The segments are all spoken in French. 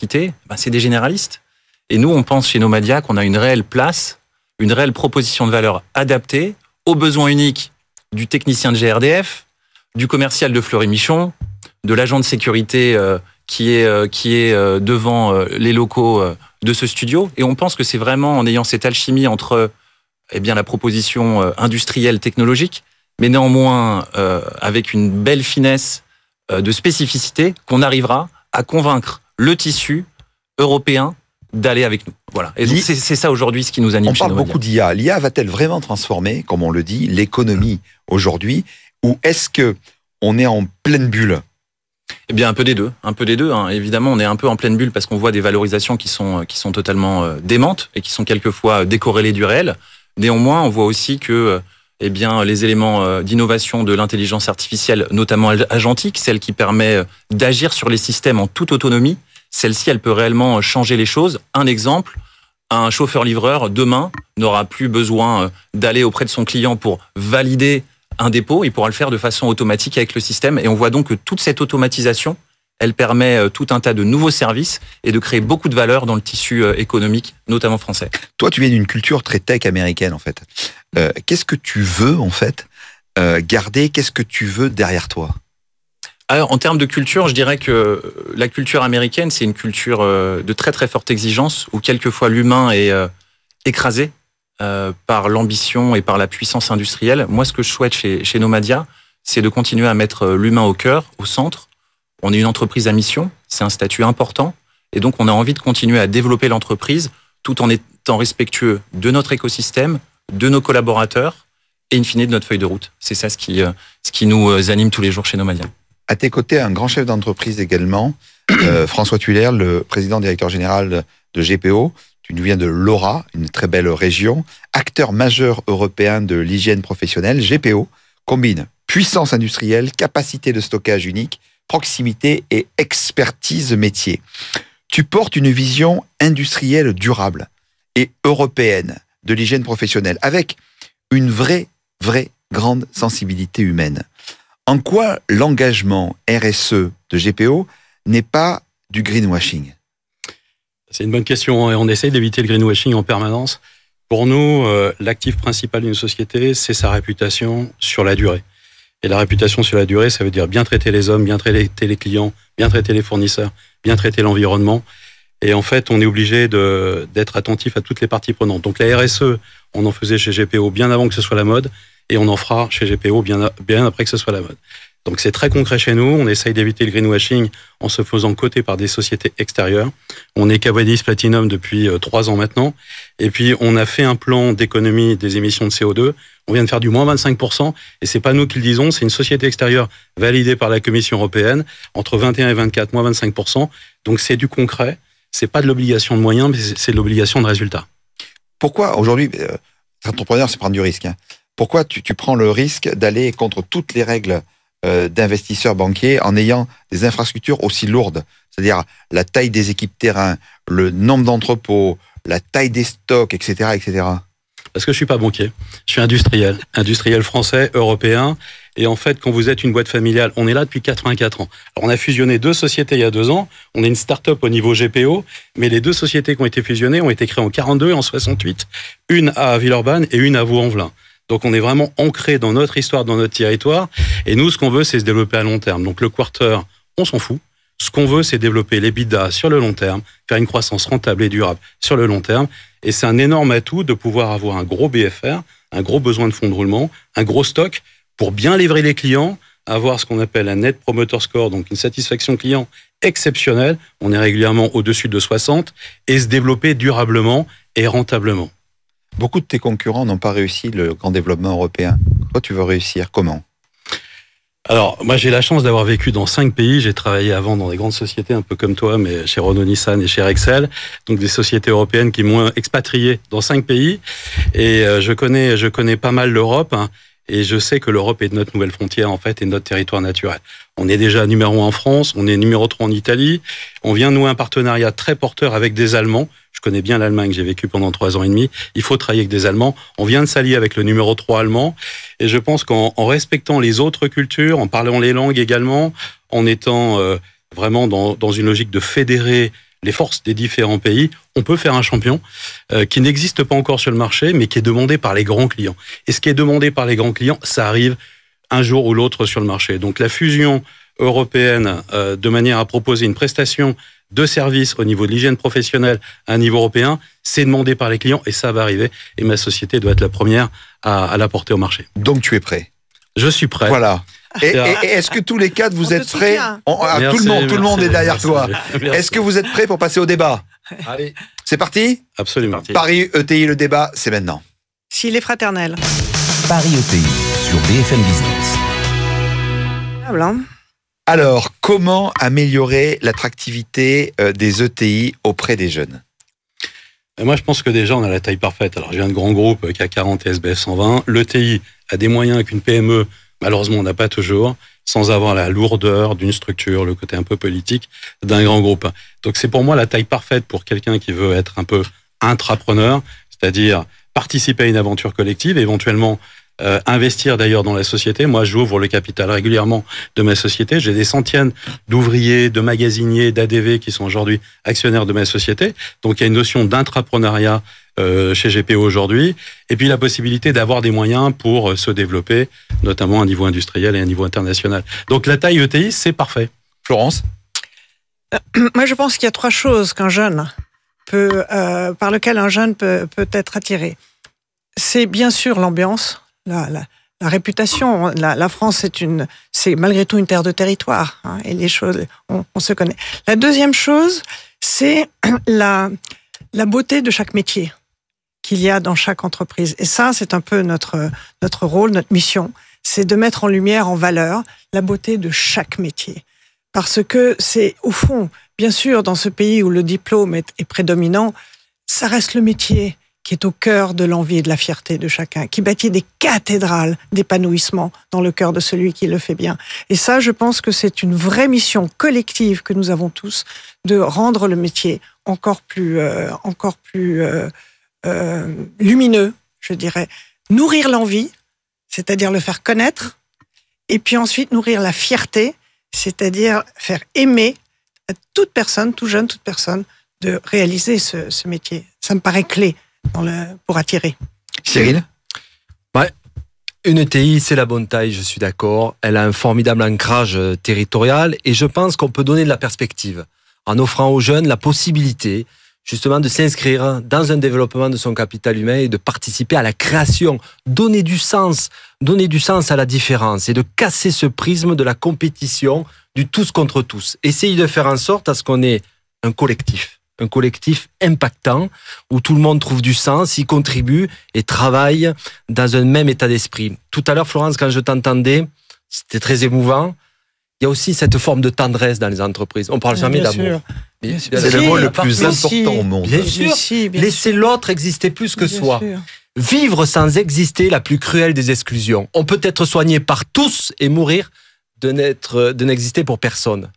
cité, c'est des généralistes. Et nous, on pense chez Nomadia qu'on a une réelle place, une réelle proposition de valeur adaptée aux besoins uniques du technicien de GRDF, du commercial de Fleury-Michon, de l'agent de sécurité qui est devant les locaux de ce studio. Et on pense que c'est vraiment en ayant cette alchimie entre la proposition industrielle technologique, mais néanmoins avec une belle finesse de spécificité qu'on arrivera à convaincre le tissu européen d'aller avec nous. Voilà. Et donc c'est ça aujourd'hui ce qui nous anime chez Nomadia. On parle beaucoup d'IA. L'IA va-t-elle vraiment transformer, comme on le dit, l'économie aujourd'hui, ou est-ce que on est en pleine bulle? Eh bien, un peu des deux. Évidemment, on est un peu en pleine bulle parce qu'on voit des valorisations qui sont totalement démentes et qui sont quelquefois décorrélées du réel. Néanmoins, on voit aussi que les éléments d'innovation de l'intelligence artificielle, notamment agentique, celle qui permet d'agir sur les systèmes en toute autonomie, celle-ci, elle peut réellement changer les choses. Un exemple, un chauffeur-livreur, demain, n'aura plus besoin d'aller auprès de son client pour valider un dépôt. Il pourra le faire de façon automatique avec le système. Et on voit donc que toute cette automatisation, elle permet tout un tas de nouveaux services et de créer beaucoup de valeur dans le tissu économique, notamment français. Toi, tu viens d'une culture très tech américaine, en fait. Qu'est-ce que tu veux, en fait, garder? Qu'est-ce que tu veux derrière toi? Alors, en termes de culture, je dirais que la culture américaine, c'est une culture de très très forte exigence, où quelquefois l'humain est écrasé par l'ambition et par la puissance industrielle. Moi, ce que je souhaite chez Nomadia, c'est de continuer à mettre l'humain au cœur, au centre. On est une entreprise à mission, c'est un statut important, et donc on a envie de continuer à développer l'entreprise tout en étant respectueux de notre écosystème, de nos collaborateurs, et in fine de notre feuille de route. C'est ça ce qui nous anime tous les jours chez Nomadia. À tes côtés, un grand chef d'entreprise également, François Tuller, le président directeur général de GPO. Tu nous viens de Laura, une très belle région. Acteur majeur européen de l'hygiène professionnelle, GPO combine puissance industrielle, capacité de stockage unique, proximité et expertise métier. Tu portes une vision industrielle durable et européenne de l'hygiène professionnelle avec une vraie grande sensibilité humaine. En quoi l'engagement RSE de GPO n'est pas du greenwashing? C'est une bonne question et on essaye d'éviter le greenwashing en permanence. Pour nous, l'actif principal d'une société, c'est sa réputation sur la durée. Et la réputation sur la durée, ça veut dire bien traiter les hommes, bien traiter les clients, bien traiter les fournisseurs, bien traiter l'environnement. Et en fait, on est obligé d'être attentif à toutes les parties prenantes. Donc la RSE, on en faisait chez GPO bien avant que ce soit la mode, et on en fera chez GPO bien après que ce soit la mode. Donc c'est très concret chez nous, on essaye d'éviter le greenwashing en se faisant coter par des sociétés extérieures. On est EcoVadis Platinum depuis 3 ans maintenant, et puis on a fait un plan d'économie des émissions de CO2, on vient de faire du moins 25%, et c'est pas nous qui le disons, c'est une société extérieure validée par la Commission européenne, entre 21 et 24, moins 25%, donc c'est du concret, c'est pas de l'obligation de moyens, mais c'est de l'obligation de résultat. Pourquoi aujourd'hui, entrepreneur, c'est prendre du risque, hein. Pourquoi tu prends le risque d'aller contre toutes les règles d'investisseurs banquiers en ayant des infrastructures aussi lourdes? C'est-à-dire la taille des équipes terrain, le nombre d'entrepôts, la taille des stocks, etc., etc. Parce que je suis pas banquier, je suis industriel français, européen. Et en fait, quand vous êtes une boîte familiale, on est là depuis 84 ans. Alors, on a fusionné 2 sociétés il y a 2 ans. On est une start-up au niveau GPO, mais les 2 sociétés qui ont été fusionnées ont été créées en 42 et en 68. Une à Villeurbanne et une à Vaux-en-Velin. Donc, on est vraiment ancré dans notre histoire, dans notre territoire. Et nous, ce qu'on veut, c'est se développer à long terme. Donc, le quarter, on s'en fout. Ce qu'on veut, c'est développer l'EBITDA sur le long terme, faire une croissance rentable et durable sur le long terme. Et c'est un énorme atout de pouvoir avoir un gros BFR, un gros besoin de fonds de roulement, un gros stock pour bien livrer les clients, avoir ce qu'on appelle un Net Promoter Score, donc une satisfaction client exceptionnelle. On est régulièrement au-dessus de 60 et se développer durablement et rentablement. Beaucoup de tes concurrents n'ont pas réussi le grand développement européen. Toi, tu veux réussir comment? Alors, moi, j'ai la chance d'avoir vécu dans 5 pays. J'ai travaillé avant dans des grandes sociétés, un peu comme toi, mais chez Renault Nissan et chez Rexel. Donc, des sociétés européennes qui m'ont expatrié dans 5 pays. Et je connais pas mal l'Europe. Hein, et je sais que l'Europe est notre nouvelle frontière, en fait, et notre territoire naturel. On est déjà numéro 1 en France, on est numéro 3 en Italie. On vient de nouer un partenariat très porteur avec des Allemands. Je connais bien l'Allemagne, j'ai vécu pendant 3 ans et demi. Il faut travailler avec des Allemands. On vient de s'allier avec le numéro 3 allemand. Et je pense qu'en respectant les autres cultures, en parlant les langues également, en étant vraiment dans une logique de fédérer les forces des différents pays, on peut faire un champion qui n'existe pas encore sur le marché, mais qui est demandé par les grands clients. Et ce qui est demandé par les grands clients, ça arrive un jour ou l'autre sur le marché. Donc la fusion européenne, de manière à proposer une prestation de services au niveau de l'hygiène professionnelle à un niveau européen, c'est demandé par les clients et ça va arriver. Et ma société doit être la première à l'apporter au marché. Donc tu es prêt? Je suis prêt. Voilà. Et est-ce que tous les quatre, vous êtes prêts? Tout le monde est derrière toi. Est-ce que vous êtes prêts pour passer au débat? Allez. C'est parti? Absolument. Paris ETI, le débat, c'est maintenant. S'il est fraternel. Paris ETI sur BFM Business. Alors, comment améliorer l'attractivité des ETI auprès des jeunes? Moi, je pense que déjà, on a la taille parfaite. Alors, je viens de grands groupes, CAC 40 et SBF 120. L'ETI a des moyens qu'une PME, malheureusement, on n'a pas toujours, sans avoir la lourdeur d'une structure, le côté un peu politique d'un grand groupe. Donc, c'est pour moi la taille parfaite pour quelqu'un qui veut être un peu intrapreneur, c'est-à-dire participer à une aventure collective, éventuellement investir d'ailleurs dans la société. Moi, j'ouvre le capital régulièrement de ma société. J'ai des centaines d'ouvriers, de magasiniers, d'ADV qui sont aujourd'hui actionnaires de ma société. Donc, il y a une notion d'intrapreneuriat chez GPO aujourd'hui. Et puis, la possibilité d'avoir des moyens pour se développer, notamment à un niveau industriel et à un niveau international. Donc, la taille ETI, c'est parfait. Florence? Moi, je pense qu'il y a 3 choses par lesquelles un jeune peut être attiré. C'est bien sûr l'ambiance. La réputation, la France, c'est malgré tout une terre de territoire, hein, et les choses, on se connaît. La deuxième chose, c'est la beauté de chaque métier qu'il y a dans chaque entreprise. Et ça, c'est un peu notre rôle, notre mission, c'est de mettre en lumière, en valeur, la beauté de chaque métier. Parce que c'est, au fond, bien sûr, dans ce pays où le diplôme est prédominant, ça reste le métier qui est au cœur de l'envie et de la fierté de chacun, qui bâtit des cathédrales d'épanouissement dans le cœur de celui qui le fait bien. Et ça, je pense que c'est une vraie mission collective que nous avons tous, de rendre le métier encore plus lumineux, je dirais. Nourrir l'envie, c'est-à-dire le faire connaître, et puis ensuite nourrir la fierté, c'est-à-dire faire aimer à toute personne, tout jeune, toute personne, de réaliser ce métier. Ça me paraît clé pour attirer. Cyril? Ouais. Une ETI, c'est la bonne taille, je suis d'accord. Elle a un formidable ancrage territorial et je pense qu'on peut donner de la perspective en offrant aux jeunes la possibilité justement de s'inscrire dans un développement de son capital humain et de participer à la création, donner du sens à la différence et de casser ce prisme de la compétition, du tous contre tous. Essayer de faire en sorte à ce qu'on ait un collectif impactant, où tout le monde trouve du sens, y contribue et travaille dans un même état d'esprit. Tout à l'heure, Florence, quand je t'entendais, c'était très émouvant. Il y a aussi cette forme de tendresse dans les entreprises. On parle jamais d'amour. C'est le mot le plus important au monde. Bien sûr. Laisser l'autre exister plus que soi. Sûr. Vivre sans exister, la plus cruelle des exclusions. On peut être soigné par tous et mourir de n'exister pour personne.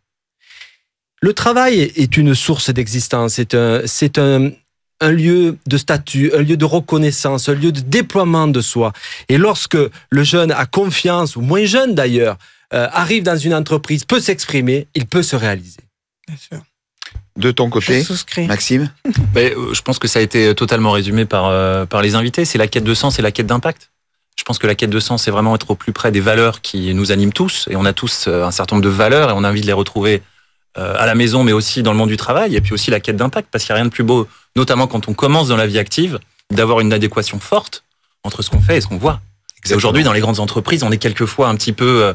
Le travail est une source d'existence, c'est un lieu de statut, un lieu de reconnaissance, un lieu de déploiement de soi. Et lorsque le jeune a confiance, ou moins jeune d'ailleurs, arrive dans une entreprise, peut s'exprimer, il peut se réaliser. Bien sûr. De ton côté, Maxime? Je pense que ça a été totalement résumé par les invités. C'est la quête de sens et la quête d'impact. Je pense que la quête de sens, c'est vraiment être au plus près des valeurs qui nous animent tous. Et on a tous un certain nombre de valeurs et on a envie de les retrouver à la maison, mais aussi dans le monde du travail, et puis aussi la quête d'impact, parce qu'il n'y a rien de plus beau, notamment quand on commence dans la vie active, d'avoir une adéquation forte entre ce qu'on fait et ce qu'on voit. Et aujourd'hui, dans les grandes entreprises, on est quelquefois un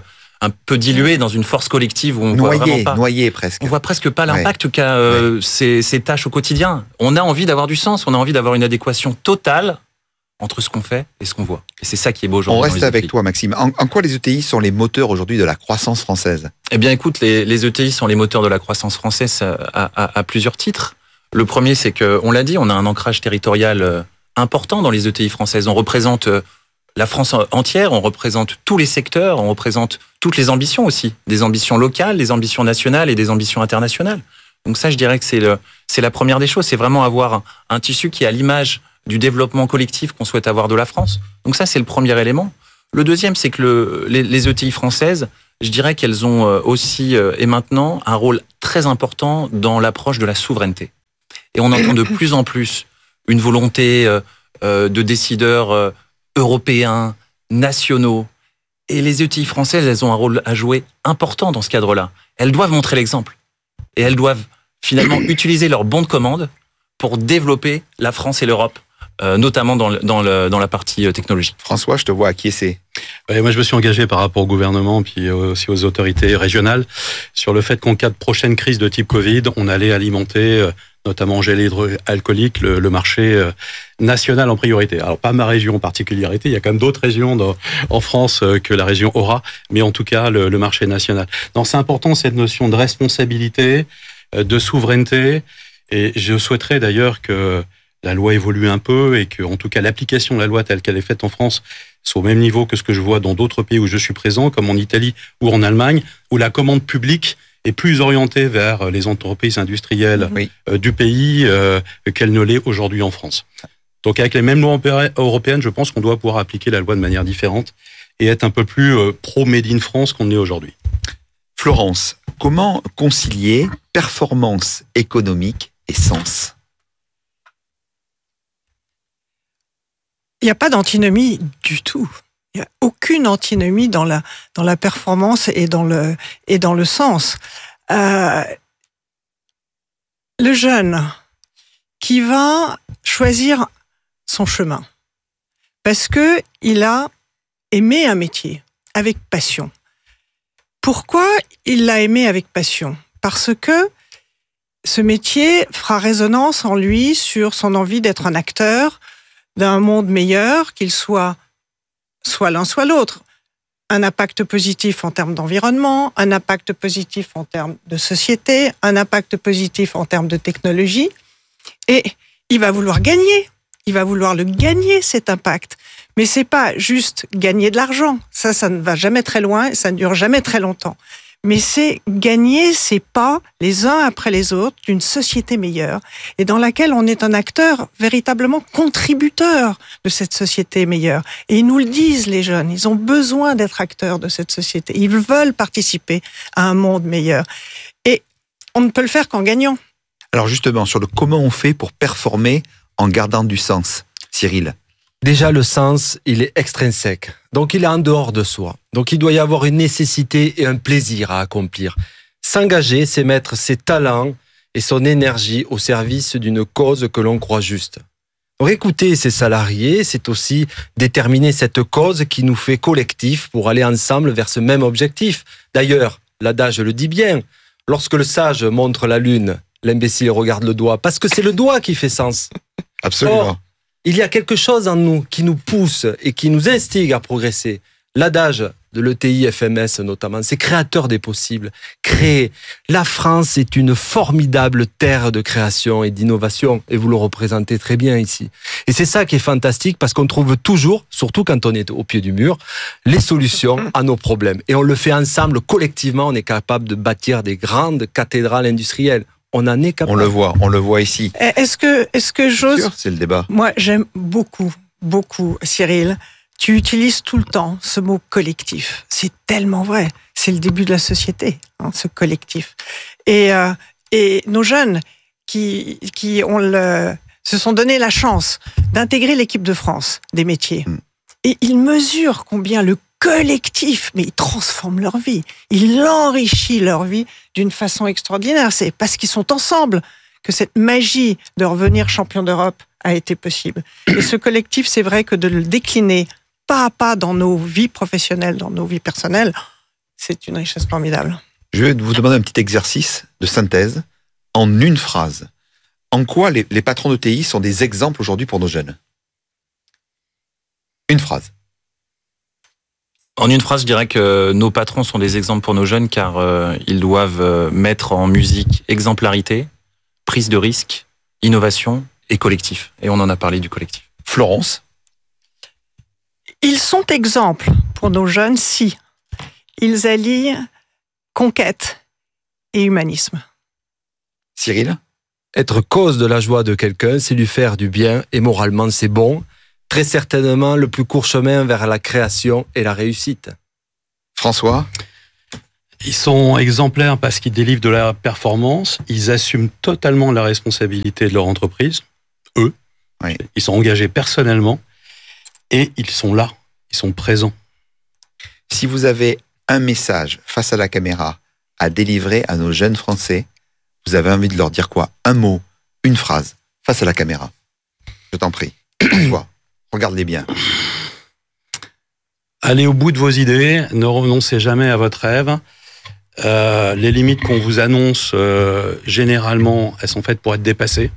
peu dilué dans une force collective où on voit vraiment pas. Noyé presque. On voit presque pas l'impact qu'a ces tâches au quotidien. On a envie d'avoir du sens, on a envie d'avoir une adéquation totale entre ce qu'on fait et ce qu'on voit. Et c'est ça qui est beau aujourd'hui. On reste avec toi, Maxime. En quoi les ETI sont les moteurs aujourd'hui de la croissance française? Eh bien, écoute, les ETI sont les moteurs de la croissance française à plusieurs titres. Le premier, c'est que, on l'a dit, on a un ancrage territorial important dans les ETI françaises. On représente la France entière, on représente tous les secteurs, on représente toutes les ambitions aussi. Des ambitions locales, des ambitions nationales et des ambitions internationales. Donc ça, je dirais que c'est la première des choses. C'est vraiment avoir un tissu qui est à l'image du développement collectif qu'on souhaite avoir de la France. Donc ça, c'est le premier élément. Le deuxième, c'est que les ETI françaises je dirais qu'elles ont aussi, et maintenant, un rôle très important dans l'approche de la souveraineté. Et on entend de plus en plus une volonté de décideurs européens, nationaux. Et les ETI françaises, elles ont un rôle à jouer important dans ce cadre-là. Elles doivent montrer l'exemple. Et elles doivent finalement utiliser leur bon de commande pour développer la France et l'Europe, notamment dans la partie technologie. François, je te vois acquiescer. Ouais, moi, je me suis engagé par rapport au gouvernement, puis aussi aux autorités régionales, sur le fait qu'en cas de prochaine crise de type Covid, on allait alimenter, notamment en gel hydroalcoolique, le marché national en priorité. Alors, pas ma région en particularité, il y a quand même d'autres régions en France que la région aura, mais en tout cas, le marché national. Donc, c'est important, cette notion de responsabilité, de souveraineté, et je souhaiterais d'ailleurs que la loi évolue un peu et que, en tout cas, l'application de la loi telle qu'elle est faite en France soit au même niveau que ce que je vois dans d'autres pays où je suis présent, comme en Italie ou en Allemagne, où la commande publique est plus orientée vers les entreprises industrielles du pays qu'elle ne l'est aujourd'hui en France. Donc, avec les mêmes lois européennes, je pense qu'on doit pouvoir appliquer la loi de manière différente et être un peu plus pro-Made in France qu'on est aujourd'hui. Florence, comment concilier performance économique et sens ? Il n'y a pas d'antinomie du tout. Il n'y a aucune antinomie dans la performance et dans le sens. Le jeune qui va choisir son chemin parce que il a aimé un métier avec passion. Pourquoi il l'a aimé avec passion ? Parce que ce métier fera résonance en lui sur son envie d'être un acteur d'un monde meilleur, qu'il soit l'un, soit l'autre. Un impact positif en termes d'environnement, un impact positif en termes de société, un impact positif en termes de technologie. Et il va vouloir gagner. Il va vouloir le gagner, cet impact. Mais c'est pas juste gagner de l'argent. Ça ne va jamais très loin, ça ne dure jamais très longtemps. Mais c'est gagner ces pas, les uns après les autres, d'une société meilleure, et dans laquelle on est un acteur véritablement contributeur de cette société meilleure. Et ils nous le disent, les jeunes, ils ont besoin d'être acteurs de cette société. Ils veulent participer à un monde meilleur. Et on ne peut le faire qu'en gagnant. Alors justement, sur le comment on fait pour performer en gardant du sens, Cyril. Déjà, le sens, il est extrinsèque. Donc, il est en dehors de soi. Donc, il doit y avoir une nécessité et un plaisir à accomplir. S'engager, c'est mettre ses talents et son énergie au service d'une cause que l'on croit juste. Donc, écouter ses salariés, c'est aussi déterminer cette cause qui nous fait collectif pour aller ensemble vers ce même objectif. D'ailleurs, l'adage le dit bien. Lorsque le sage montre la lune, l'imbécile regarde le doigt, parce que c'est le doigt qui fait sens. Absolument. Or, il y a quelque chose en nous qui nous pousse et qui nous instigue à progresser. L'adage de l'ETI FMS notamment, c'est créateur des possibles. Créer. La France est une formidable terre de création et d'innovation et vous le représentez très bien ici. Et c'est ça qui est fantastique parce qu'on trouve toujours, surtout quand on est au pied du mur, les solutions à nos problèmes. Et on le fait ensemble, collectivement, on est capable de bâtir des grandes cathédrales industrielles. On en est capable. On le voit ici. Est-ce que j'ose... Sûr, c'est le débat. Moi, j'aime beaucoup, Cyril. Tu utilises tout le temps ce mot collectif. C'est tellement vrai. C'est le début de la société, ce collectif. Et nos jeunes qui se sont donné la chance d'intégrer l'équipe de France des métiers. Et ils mesurent combien le collectif, mais ils transforment leur vie. Ils enrichissent leur vie d'une façon extraordinaire. C'est parce qu'ils sont ensemble que cette magie de revenir champion d'Europe a été possible. Et ce collectif, c'est vrai que de le décliner pas à pas dans nos vies professionnelles, dans nos vies personnelles, c'est une richesse formidable. Je vais vous demander un petit exercice de synthèse en une phrase. En quoi les patrons de TI sont des exemples aujourd'hui pour nos jeunes ? Une phrase. En une phrase, je dirais que nos patrons sont des exemples pour nos jeunes car ils doivent mettre en musique exemplarité, prise de risque, innovation et collectif. Et on en a parlé du collectif. Florence ? Ils sont exemples pour nos jeunes si ils allient conquête et humanisme. Cyril ? Être cause de la joie de quelqu'un, c'est lui faire du bien et moralement c'est bon. Très certainement le plus court chemin vers la création et la réussite. François ? Ils sont exemplaires parce qu'ils délivrent de la performance, ils assument totalement la responsabilité de leur entreprise, eux. Oui. Ils sont engagés personnellement et ils sont là, ils sont présents. Si vous avez un message face à la caméra à délivrer à nos jeunes Français, vous avez envie de leur dire quoi? Un mot, une phrase, face à la caméra. Je t'en prie. François, regarde-les bien. Allez au bout de vos idées, ne renoncez jamais à votre rêve. Les limites qu'on vous annonce, généralement, elles sont faites pour être dépassées.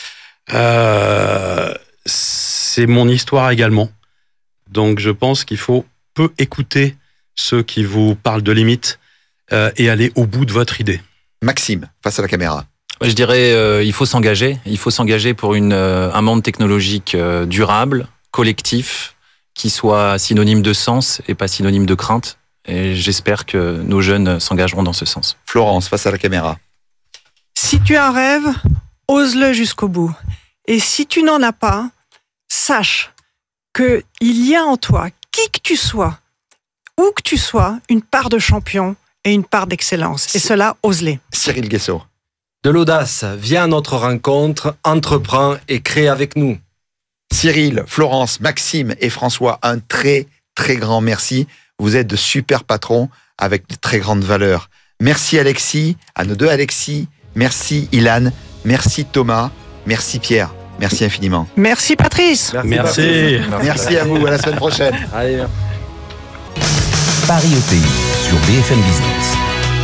C'est mon histoire également. Donc je pense qu'il faut peu écouter ceux qui vous parlent de limites et aller au bout de votre idée. Maxime, face à la caméra. Je dirais, il faut s'engager. Il faut s'engager pour un monde technologique durable, collectif, qui soit synonyme de sens et pas synonyme de crainte. Et j'espère que nos jeunes s'engageront dans ce sens. Florence, face à la caméra. Si tu as un rêve, ose-le jusqu'au bout. Et si tu n'en as pas, sache qu'il y a en toi, qui que tu sois, où que tu sois, une part de champion et une part d'excellence. Et cela, ose-les. Cyril Guessot. De l'audace, viens à notre rencontre, entreprends et crée avec nous. Cyril, Florence, Maxime et François, un très, très grand merci. Vous êtes de super patrons avec de très grandes valeurs. Merci Alexis, à nos deux Alexis. Merci Ilan, merci Thomas, merci Pierre. Merci infiniment. Merci Patrice. Merci. Merci à vous, à la semaine prochaine. Allez. Paris ETI sur BFM Business.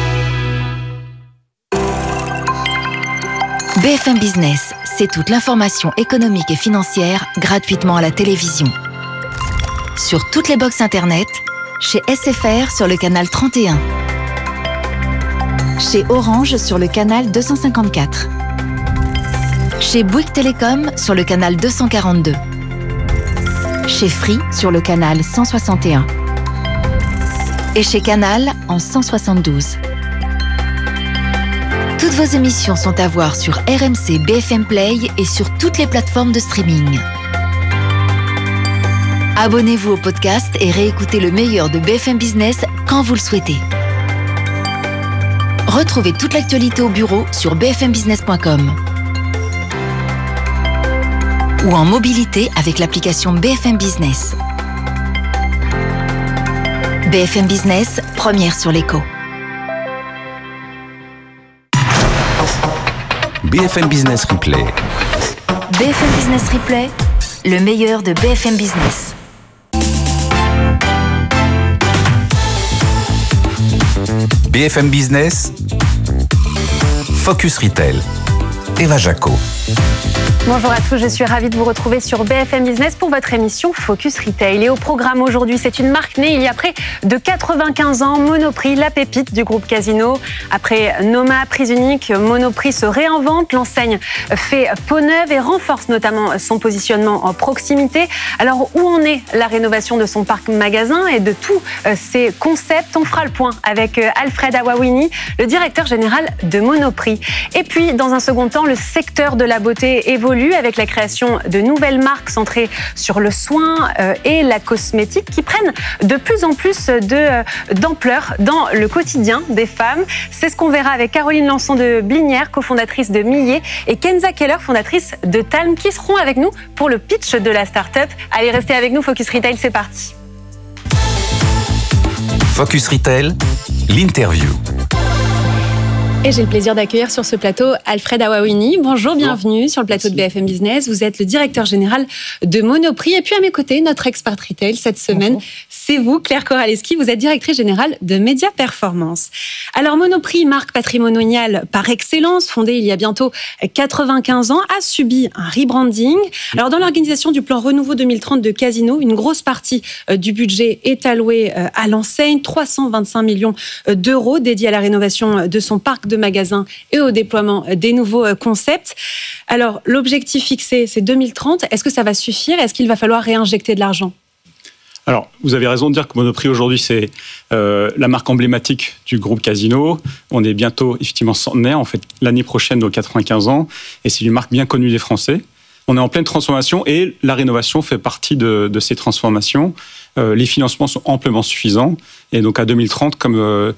BFM Business, c'est toute l'information économique et financière gratuitement à la télévision. Sur toutes les box internet, chez SFR sur le canal 31. Chez Orange sur le canal 254. Chez Bouygues Télécom sur le canal 242. Chez Free sur le canal 161. Et chez Canal en 172. Toutes vos émissions sont à voir sur RMC BFM Play et sur toutes les plateformes de streaming. Abonnez-vous au podcast et réécoutez le meilleur de BFM Business quand vous le souhaitez. Retrouvez toute l'actualité au bureau sur bfmbusiness.com ou en mobilité avec l'application BFM Business. BFM Business, première sur l'écho. BFM Business Replay. BFM Business Replay, le meilleur de BFM Business. BFM Business, Focus Retail. Eva Jaco. Bonjour à tous, je suis ravie de vous retrouver sur BFM Business pour votre émission Focus Retail. Et au programme aujourd'hui, c'est une marque née il y a près de 95 ans, Monoprix, la pépite du groupe Casino. Après Noma, Prise Unique, Monoprix se réinvente. L'enseigne fait peau neuve et renforce notamment son positionnement en proximité. Alors, où en est la rénovation de son parc magasin et de tous ses concepts? On fera le point avec Alfred Awawini, le directeur général de Monoprix. Et puis, dans un second temps, le secteur de la beauté évolue avec la création de nouvelles marques centrées sur le soin et la cosmétique qui prennent de plus en plus d'ampleur dans le quotidien des femmes. C'est ce qu'on verra avec Caroline Lançon de Blinière, cofondatrice de Millet, et Kenza Keller, fondatrice de Talm, qui seront avec nous pour le pitch de la start-up. Allez, restez avec nous, Focus Retail, c'est parti. Focus Retail, l'interview. Et j'ai le plaisir d'accueillir sur ce plateau Alfred Awawini. Bonjour, bienvenue sur le plateau de BFM Business. Vous êtes le directeur général de Monoprix. Et puis à mes côtés, notre expert retail cette semaine, c'est vous, Claire Koraleski. Vous êtes directrice générale de Média Performance. Alors Monoprix, marque patrimoniale par excellence, fondée il y a bientôt 95 ans, a subi un rebranding. Alors dans l'organisation du plan Renouveau 2030 de Casino, une grosse partie du budget est allouée à l'enseigne, 325 millions d'euros dédiés à la rénovation de son parc de magasins et au déploiement des nouveaux concepts. Alors, l'objectif fixé, c'est 2030. Est-ce que ça va suffire? Est-ce qu'il va falloir réinjecter de l'argent? Alors, vous avez raison de dire que Monoprix, aujourd'hui, c'est la marque emblématique du groupe Casino. On est bientôt, effectivement, centenaire. En fait, l'année prochaine, nos 95 ans. Et c'est une marque bien connue des Français. On est en pleine transformation et la rénovation fait partie de ces transformations. Les financements sont amplement suffisants. Et donc, à 2030, comme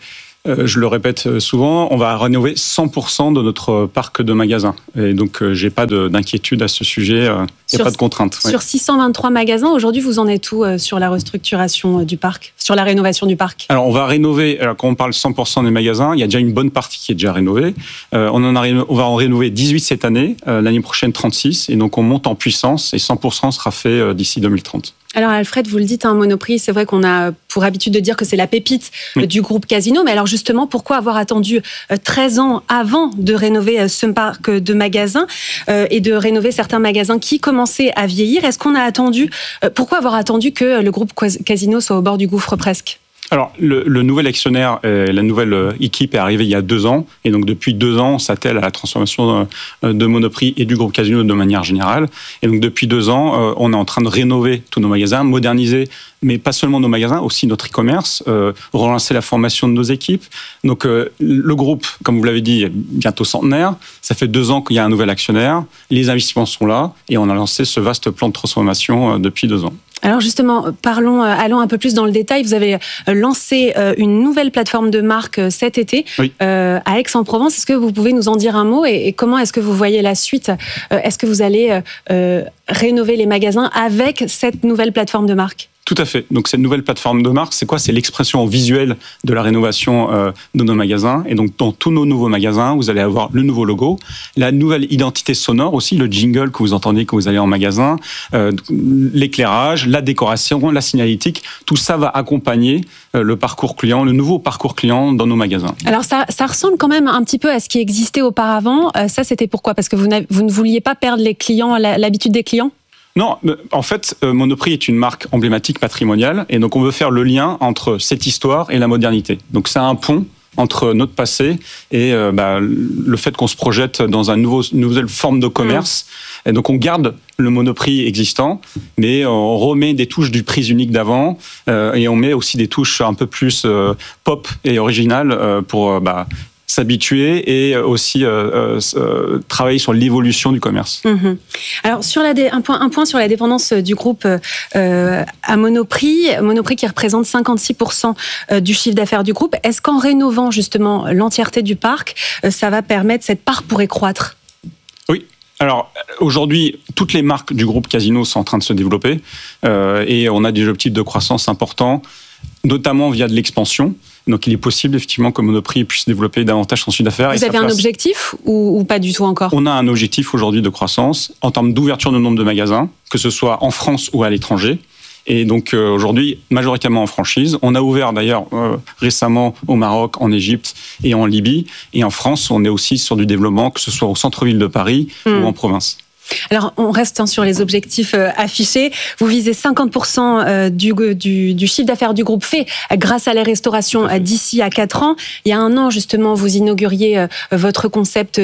Je le répète souvent, on va rénover 100% de notre parc de magasins. Et donc, j'ai pas d'inquiétude à ce sujet, il n'y a pas de contrainte. Sur 623 magasins, aujourd'hui, vous en êtes où sur la restructuration du parc, sur la rénovation du parc? Alors, on va rénover, quand on parle 100% des magasins, il y a déjà une bonne partie qui est déjà rénovée. On va en rénover 18 cette année, l'année prochaine 36, et donc on monte en puissance, et 100% sera fait d'ici 2030. Alors Alfred, vous le dites, Monoprix, c'est vrai qu'on a pour habitude de dire que c'est la pépite du groupe Casino, mais alors justement, pourquoi avoir attendu 13 ans avant de rénover ce parc de magasins et de rénover certains magasins qui commençaient à vieillir? Est-ce qu'on a attendu, pourquoi avoir attendu que le groupe Casino soit au bord du gouffre presque? Alors, le nouvel actionnaire, la nouvelle équipe est arrivée il y a 2 ans. Et donc, depuis 2 ans, on s'attelle à la transformation de Monoprix et du groupe Casino de manière générale. Et donc, depuis 2 ans, on est en train de rénover tous nos magasins, moderniser, mais pas seulement nos magasins, aussi notre e-commerce, relancer la formation de nos équipes. Donc, le groupe, comme vous l'avez dit, est bientôt centenaire. Ça fait 2 ans qu'il y a un nouvel actionnaire. Les investissements sont là. Et on a lancé ce vaste plan de transformation depuis 2 ans. Alors justement, allons un peu plus dans le détail. Vous avez lancé une nouvelle plateforme de marque cet été à Aix-en-Provence. Est-ce que vous pouvez nous en dire un mot et comment est-ce que vous voyez la suite? Est-ce que vous allez rénover les magasins avec cette nouvelle plateforme de marque? Tout à fait. Donc cette nouvelle plateforme de marque, c'est quoi? C'est l'expression visuelle de la rénovation de nos magasins. Et donc dans tous nos nouveaux magasins, vous allez avoir le nouveau logo, la nouvelle identité sonore aussi, le jingle que vous entendez quand vous allez en magasin, l'éclairage, la décoration, la signalétique. Tout ça va accompagner le parcours client, le nouveau parcours client dans nos magasins. Alors ça ressemble quand même un petit peu à ce qui existait auparavant. Ça, c'était pourquoi? Parce que vous ne vouliez pas perdre les clients, l'habitude des clients? Non, en fait, Monoprix est une marque emblématique patrimoniale et donc on veut faire le lien entre cette histoire et la modernité. Donc c'est un pont entre notre passé et le fait qu'on se projette dans une nouvelle forme de commerce. Et donc on garde le Monoprix existant, mais on remet des touches du prix unique d'avant et on met aussi des touches un peu plus pop et originales pour s'habituer et aussi travailler sur l'évolution du commerce. Alors, un point sur la dépendance du groupe à Monoprix qui représente 56% du chiffre d'affaires du groupe. Est-ce qu'en rénovant justement l'entièreté du parc, ça va permettre, cette part pourrait croître? Oui. Alors, aujourd'hui, toutes les marques du groupe Casino sont en train de se développer et on a des objectifs de croissance importants, notamment via de l'expansion. Donc, il est possible, effectivement, que Monoprix puisse développer davantage son chiffre d'affaires. Vous avez un objectif ou pas du tout encore? On a un objectif aujourd'hui de croissance en termes d'ouverture de nombre de magasins, que ce soit en France ou à l'étranger. Et donc, aujourd'hui, majoritairement en franchise. On a ouvert d'ailleurs récemment au Maroc, en Égypte et en Libye. Et en France, on est aussi sur du développement, que ce soit au centre-ville de Paris ou en province. Alors, on reste sur les objectifs affichés. Vous visez 50% du chiffre d'affaires du groupe fait grâce à la restauration d'ici à 4 ans. Il y a 1 an, justement, vous inauguriez votre concept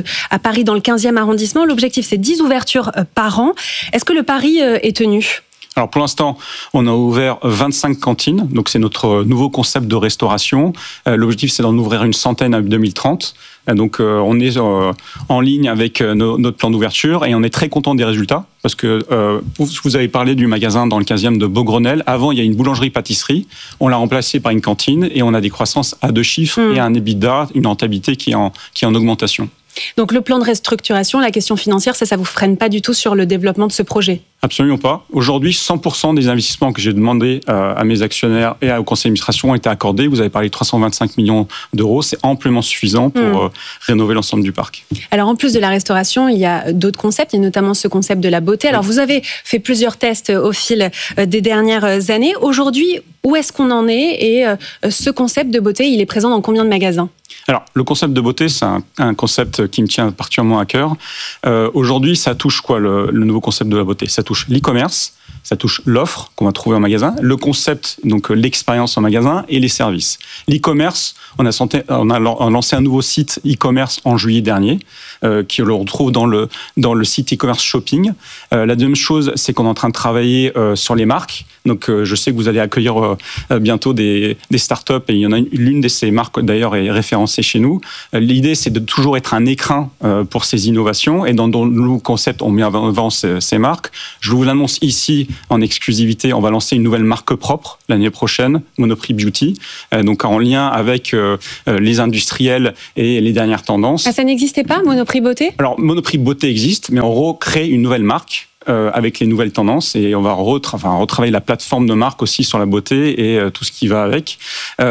à Paris, dans le 15e arrondissement. L'objectif, c'est 10 ouvertures par an. Est-ce que le pari est tenu ? Alors pour l'instant, on a ouvert 25 cantines, donc c'est notre nouveau concept de restauration. L'objectif, c'est d'en ouvrir une centaine à 2030. Donc on est en ligne avec notre plan d'ouverture et on est très content des résultats parce que vous avez parlé du magasin dans le 15e de Beaugrenelle. Avant, il y a une boulangerie-pâtisserie. On l'a remplacé par une cantine et on a des croissances à 2 chiffres et un EBITDA, une rentabilité qui est en augmentation. Donc le plan de restructuration, la question financière, ça vous freine pas du tout sur le développement de ce projet? Absolument pas. Aujourd'hui, 100% des investissements que j'ai demandé à mes actionnaires et au conseil d'administration ont été accordés. Vous avez parlé de 325 millions d'euros. C'est amplement suffisant pour rénover l'ensemble du parc. Alors, en plus de la restauration, il y a d'autres concepts. Il y a notamment ce concept de la beauté. Alors, vous avez fait plusieurs tests au fil des dernières années. Aujourd'hui, où est-ce qu'on en est? Et ce concept de beauté, il est présent dans combien de magasins? Alors, le concept de beauté, c'est un concept qui me tient particulièrement à cœur. Aujourd'hui, ça touche quoi, le nouveau concept de la beauté? Ça touche l'e-commerce, ça touche l'offre qu'on va trouver en magasin, le concept, donc l'expérience en magasin et les services. L'e-commerce, on a lancé un nouveau site e-commerce en juillet dernier, qui le retrouve dans le site e-commerce shopping. La deuxième chose, c'est qu'on est en train de travailler sur les marques, Donc je sais que vous allez accueillir bientôt des startups et il y en a l'une de ces marques d'ailleurs est référencée chez nous. L'idée c'est de toujours être un écrin pour ces innovations et dans nos concepts on met en avant ces marques. Je vous l'annonce ici en exclusivité, on va lancer une nouvelle marque propre l'année prochaine, Monoprix Beauty, donc en lien avec les industriels et les dernières tendances. Ah, ça n'existait pas, Monoprix Beauté ? Alors Monoprix Beauté existe, mais on recrée une nouvelle marque avec les nouvelles tendances et on va retravailler la plateforme de marque aussi sur la beauté et tout ce qui va avec.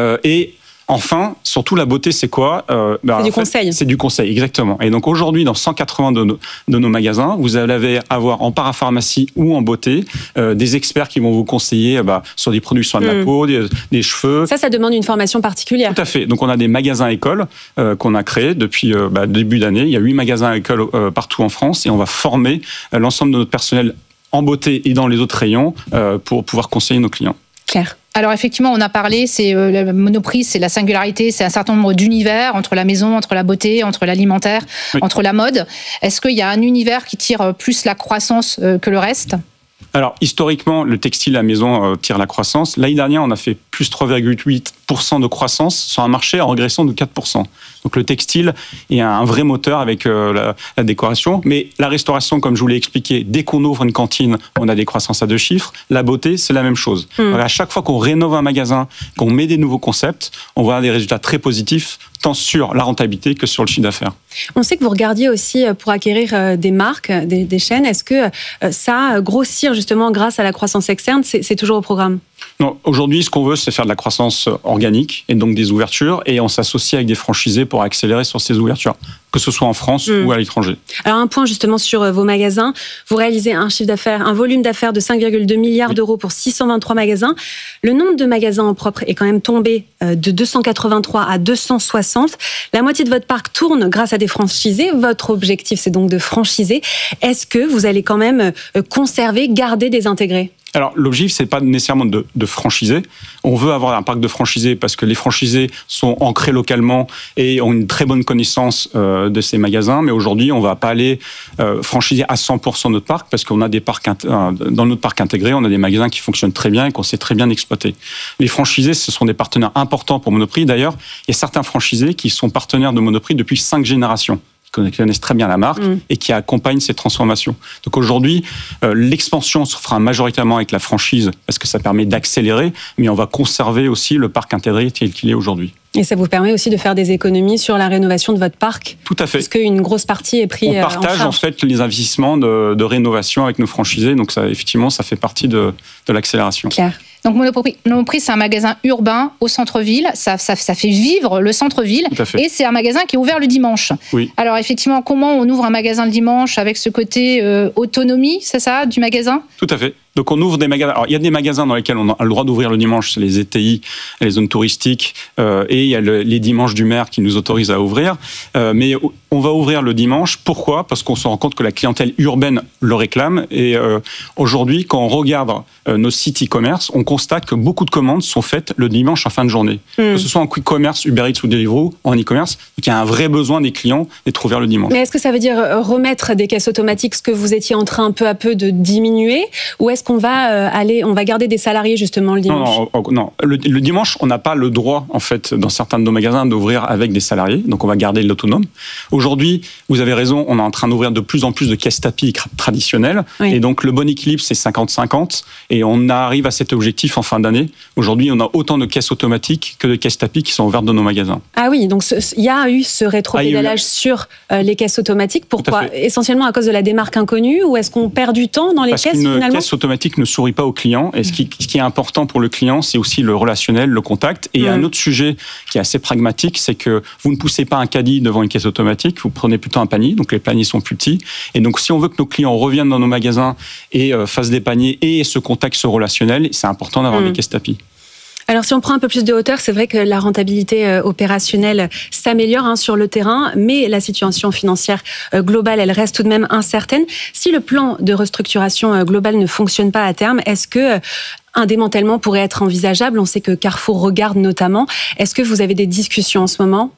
Et enfin, surtout la beauté, c'est quoi ? C'est du conseil. C'est du conseil, exactement. Et donc aujourd'hui, dans 180 de nos magasins, vous allez avoir en parapharmacie ou en beauté des experts qui vont vous conseiller sur des produits soins de la peau, des cheveux. Ça demande une formation particulière. Tout à fait. Donc on a des magasins écoles qu'on a créés depuis début d'année. Il y a 8 magasins écoles partout en France et on va former l'ensemble de notre personnel en beauté et dans les autres rayons pour pouvoir conseiller nos clients. Claire. Alors effectivement, on a parlé, le Monoprix, c'est la singularité, c'est un certain nombre d'univers entre la maison, entre la beauté, entre l'alimentaire, entre la mode. Est-ce qu'il y a un univers qui tire plus la croissance que le reste ? Alors, historiquement, le textile à maison tire la croissance. L'année dernière, on a fait plus 3,8% de croissance sur un marché en régression de 4%. Donc, le textile est un vrai moteur avec la décoration. Mais la restauration, comme je vous l'ai expliqué, dès qu'on ouvre une cantine, on a des croissances à 2 chiffres. La beauté, c'est la même chose. Alors, à chaque fois qu'on rénove un magasin, qu'on met des nouveaux concepts, on voit des résultats très positifs, tant sur la rentabilité que sur le chiffre d'affaires. On sait que vous regardiez aussi pour acquérir des marques, des chaînes. Est-ce que ça, grossir justement grâce à la croissance externe, c'est toujours au programme ? Non, aujourd'hui, ce qu'on veut, c'est faire de la croissance organique et donc des ouvertures et on s'associe avec des franchisés pour accélérer sur ces ouvertures, que ce soit en France ou à l'étranger. Alors un point justement sur vos magasins, vous réalisez un volume d'affaires de 5,2 milliards d'euros pour 623 magasins. Le nombre de magasins en propre est quand même tombé de 283 à 260. La moitié de votre parc tourne grâce à des franchisés. Votre objectif, c'est donc de franchiser. Est-ce que vous allez quand même conserver, garder des intégrés ? Alors, l'objectif, c'est pas nécessairement de franchiser. On veut avoir un parc de franchisés parce que les franchisés sont ancrés localement et ont une très bonne connaissance de ces magasins. Mais aujourd'hui, on va pas aller franchiser à 100% notre parc parce qu'on a des parcs dans notre parc intégré, on a des magasins qui fonctionnent très bien et qu'on sait très bien exploiter. Les franchisés, ce sont des partenaires importants pour Monoprix. D'ailleurs, il y a certains franchisés qui sont partenaires de Monoprix depuis 5 générations. Qui connaissent très bien la marque et qui accompagnent ces transformations. Donc aujourd'hui, l'expansion se fera majoritairement avec la franchise parce que ça permet d'accélérer, mais on va conserver aussi le parc intégré tel qu'il est aujourd'hui. Et ça vous permet aussi de faire des économies sur la rénovation de votre parc ? Tout à fait. Parce qu'une grosse partie est prise en charge. On partage en fait les investissements de rénovation avec nos franchisés, donc ça, effectivement, ça fait partie de l'accélération. Claire. Donc Monoprix, c'est un magasin urbain au centre-ville. Ça fait vivre le centre-ville. Et c'est un magasin qui est ouvert le dimanche. Oui. Alors effectivement, comment on ouvre un magasin le dimanche avec ce côté autonomie, c'est ça, du magasin ? Tout à fait. Donc on ouvre des magasins. Alors il y a des magasins dans lesquels on a le droit d'ouvrir le dimanche, c'est les ETI, les zones touristiques, et il y a les dimanches du maire qui nous autorisent à ouvrir. Mais on va ouvrir le dimanche. Pourquoi ? Parce qu'on se rend compte que la clientèle urbaine le réclame. Et aujourd'hui, quand on regarde nos sites e-commerce, on constate que beaucoup de commandes sont faites le dimanche en fin de journée. Que ce soit en quick commerce, Uber Eats ou Deliveroo, en e-commerce. Donc il y a un vrai besoin des clients d'être ouverts le dimanche. Mais est-ce que ça veut dire remettre des caisses automatiques, ce que vous étiez en train peu à peu de diminuer, ou est-ce qu'on va on va garder des salariés justement le dimanche ? Non. Le dimanche, on n'a pas le droit, en fait, dans certains de nos magasins, d'ouvrir avec des salariés. Donc, on va garder l'autonome. Aujourd'hui, vous avez raison, on est en train d'ouvrir de plus en plus de caisses tapis traditionnelles. Oui. Et donc, le bon équilibre, c'est 50-50. Et on arrive à cet objectif en fin d'année. Aujourd'hui, on a autant de caisses automatiques que de caisses tapis qui sont ouvertes dans nos magasins. Ah oui, donc il y a eu ce rétro-pédalage sur les caisses automatiques. Pourquoi ? Essentiellement à cause de la démarque inconnue, ou est-ce qu'on perd du temps dans les caisses finalement ? Une caisse automatique ne sourit pas au client. Et ce qui est important pour le client, c'est aussi le relationnel, le contact. Et un autre sujet qui est assez pragmatique, c'est que vous ne poussez pas un caddie devant une caisse automatique, vous prenez plutôt un panier. Donc les paniers sont plus petits. Et donc si on veut que nos clients reviennent dans nos magasins et fassent des paniers et ce contact, ce relationnel, c'est important d'avoir des caisses tapis. Alors si on prend un peu plus de hauteur, c'est vrai que la rentabilité opérationnelle s'améliore sur le terrain, mais la situation financière globale, elle reste tout de même incertaine. Si le plan de restructuration globale ne fonctionne pas à terme, est-ce que un démantèlement pourrait être envisageable ? On sait que Carrefour regarde notamment. Est-ce que vous avez des discussions en ce moment ?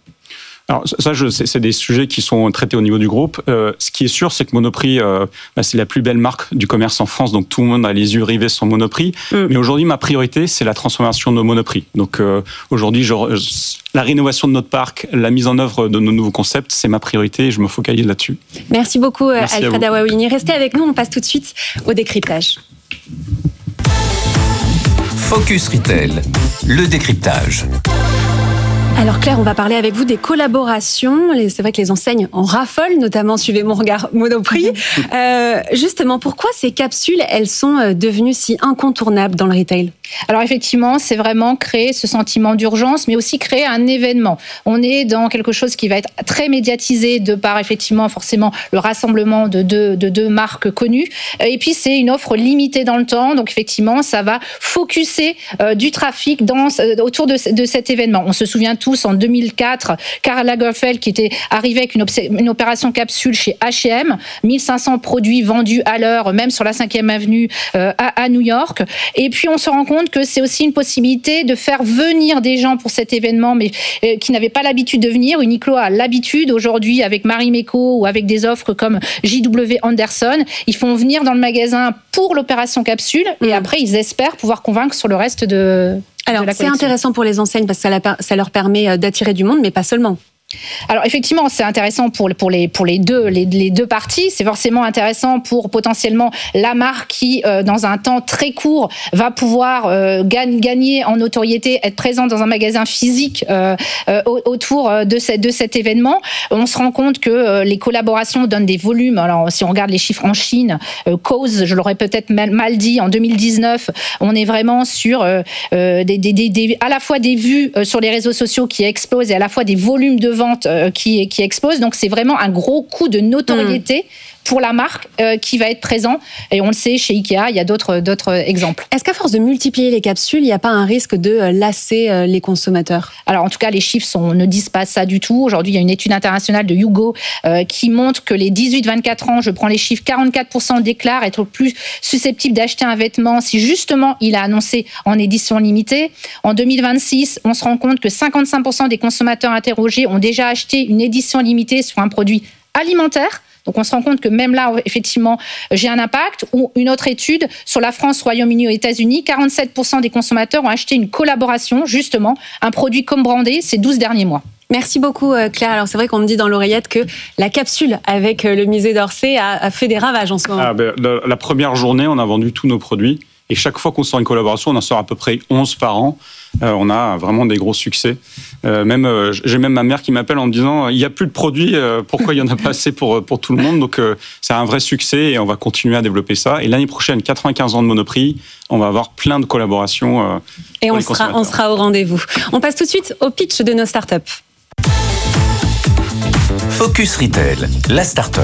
Alors ça, c'est des sujets qui sont traités au niveau du groupe. Ce qui est sûr, c'est que Monoprix, c'est la plus belle marque du commerce en France, donc tout le monde a les yeux rivés sur Monoprix. Mais aujourd'hui, ma priorité, c'est la transformation de nos Monoprix. Donc aujourd'hui, la rénovation de notre parc, la mise en œuvre de nos nouveaux concepts, c'est ma priorité et je me focalise là-dessus. Merci beaucoup, Alfred Awawini. Restez avec nous, on passe tout de suite au décryptage. Focus Retail, le décryptage. Alors Claire, on va parler avec vous des collaborations. C'est vrai que les enseignes en raffolent, notamment suivez mon regard Monoprix. Justement, pourquoi ces capsules, elles sont devenues si incontournables dans le retail ? Alors effectivement, c'est vraiment créer ce sentiment d'urgence, mais aussi créer un événement. On est dans quelque chose qui va être très médiatisé de par effectivement forcément le rassemblement de deux marques connues. Et puis c'est une offre limitée dans le temps, donc effectivement ça va focuser du trafic autour de cet événement. On se souvient tous en 2004, Karl Lagerfeld qui était arrivé avec une opération capsule chez H&M, 1500 produits vendus à l'heure, même sur la 5e avenue à New York. Et puis on se rend compte que c'est aussi une possibilité de faire venir des gens pour cet événement, mais qui n'avaient pas l'habitude de venir. Uniqlo a l'habitude aujourd'hui avec Marimekko ou avec des offres comme JW Anderson. Ils font venir dans le magasin pour l'opération capsule et après ils espèrent pouvoir convaincre sur le reste de la collection. C'est intéressant pour les enseignes parce que ça leur permet d'attirer du monde, mais pas seulement. Alors effectivement, c'est intéressant pour les deux parties. C'est forcément intéressant pour potentiellement la marque qui, dans un temps très court, va pouvoir gagner en notoriété, être présente dans un magasin physique autour de cet événement. On se rend compte que les collaborations donnent des volumes. Alors si on regarde les chiffres en Chine, Cause, je l'aurais peut-être mal dit, en 2019, on est vraiment sur à la fois des vues sur les réseaux sociaux qui explosent et à la fois des volumes de vente qui explose. Donc c'est vraiment un gros coup de notoriété pour la marque qui va être présent. Et on le sait, chez Ikea, il y a d'autres exemples. Est-ce qu'à force de multiplier les capsules, il n'y a pas un risque de lasser les consommateurs ? Alors en tout cas, les chiffres ne disent pas ça du tout. Aujourd'hui, il y a une étude internationale de Hugo qui montre que les 18-24 ans, je prends les chiffres, 44% déclarent être plus susceptibles d'acheter un vêtement si justement il a annoncé en édition limitée. En 2026, on se rend compte que 55% des consommateurs interrogés ont déjà acheté une édition limitée sur un produit alimentaire. Donc on se rend compte que même là, effectivement, j'ai un impact. Ou une autre étude sur la France, Royaume-Uni aux États-Unis, 47% des consommateurs ont acheté une collaboration, justement, un produit comme brandé ces 12 derniers mois. Merci beaucoup Claire. Alors c'est vrai qu'on me dit dans l'oreillette que la capsule avec le musée d'Orsay a fait des ravages en ce moment. La première journée, on a vendu tous nos produits. Et chaque fois qu'on sort une collaboration, on en sort à peu près 11 par an. On a vraiment des gros succès. J'ai même ma mère qui m'appelle en me disant il n'y a plus de produits, pourquoi il n'y en a pas assez pour tout le monde. Donc c'est un vrai succès et on va continuer à développer ça. Et l'année prochaine, 95 ans de Monoprix, on va avoir plein de collaborations. Et on sera au rendez-vous. On passe tout de suite au pitch de nos startups. Focus Retail, la start-up.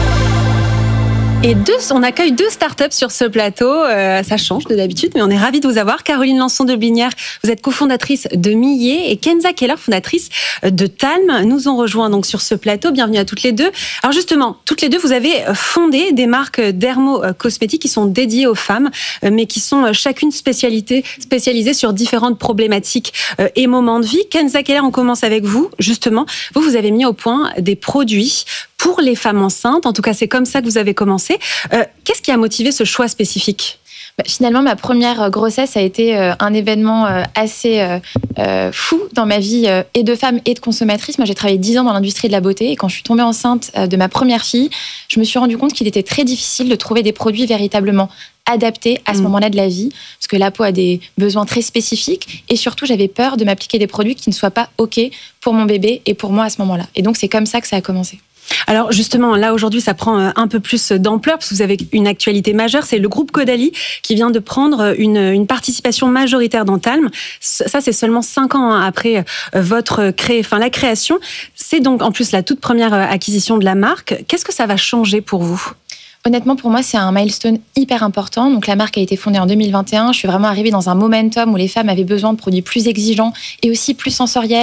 Et on accueille 2 startups sur ce plateau. Ça change de d'habitude, mais on est ravis de vous avoir. Caroline Lançon de Blinière, vous êtes cofondatrice de Millet, et Kenza Keller, fondatrice de Talm, nous ont rejoints donc sur ce plateau. Bienvenue à toutes les deux. Alors justement, toutes les deux, vous avez fondé des marques dermo-cosmétiques qui sont dédiées aux femmes, mais qui sont chacune spécialisées sur différentes problématiques et moments de vie. Kenza Keller, on commence avec vous. Justement, vous avez mis au point des produits pour les femmes enceintes. En tout cas, c'est comme ça que vous avez commencé. Qu'est-ce qui a motivé ce choix spécifique ? Finalement, ma première grossesse a été un événement assez fou dans ma vie et de femme et de consommatrice. Moi, j'ai travaillé 10 ans dans l'industrie de la beauté et quand je suis tombée enceinte de ma première fille, je me suis rendu compte qu'il était très difficile de trouver des produits véritablement adaptés à ce moment-là de la vie, parce que la peau a des besoins très spécifiques et surtout, j'avais peur de m'appliquer des produits qui ne soient pas OK pour mon bébé et pour moi à ce moment-là. Et donc, c'est comme ça que ça a commencé. Alors justement, là aujourd'hui, ça prend un peu plus d'ampleur parce que vous avez une actualité majeure. C'est le groupe Caudalie qui vient de prendre une participation majoritaire dans Talm. Ça, c'est seulement 5 ans après la création. C'est donc en plus la toute première acquisition de la marque. Qu'est-ce que ça va changer pour vous ? Honnêtement, pour moi, c'est un milestone hyper important. Donc, la marque a été fondée en 2021. Je suis vraiment arrivée dans un momentum où les femmes avaient besoin de produits plus exigeants et aussi plus sensoriels,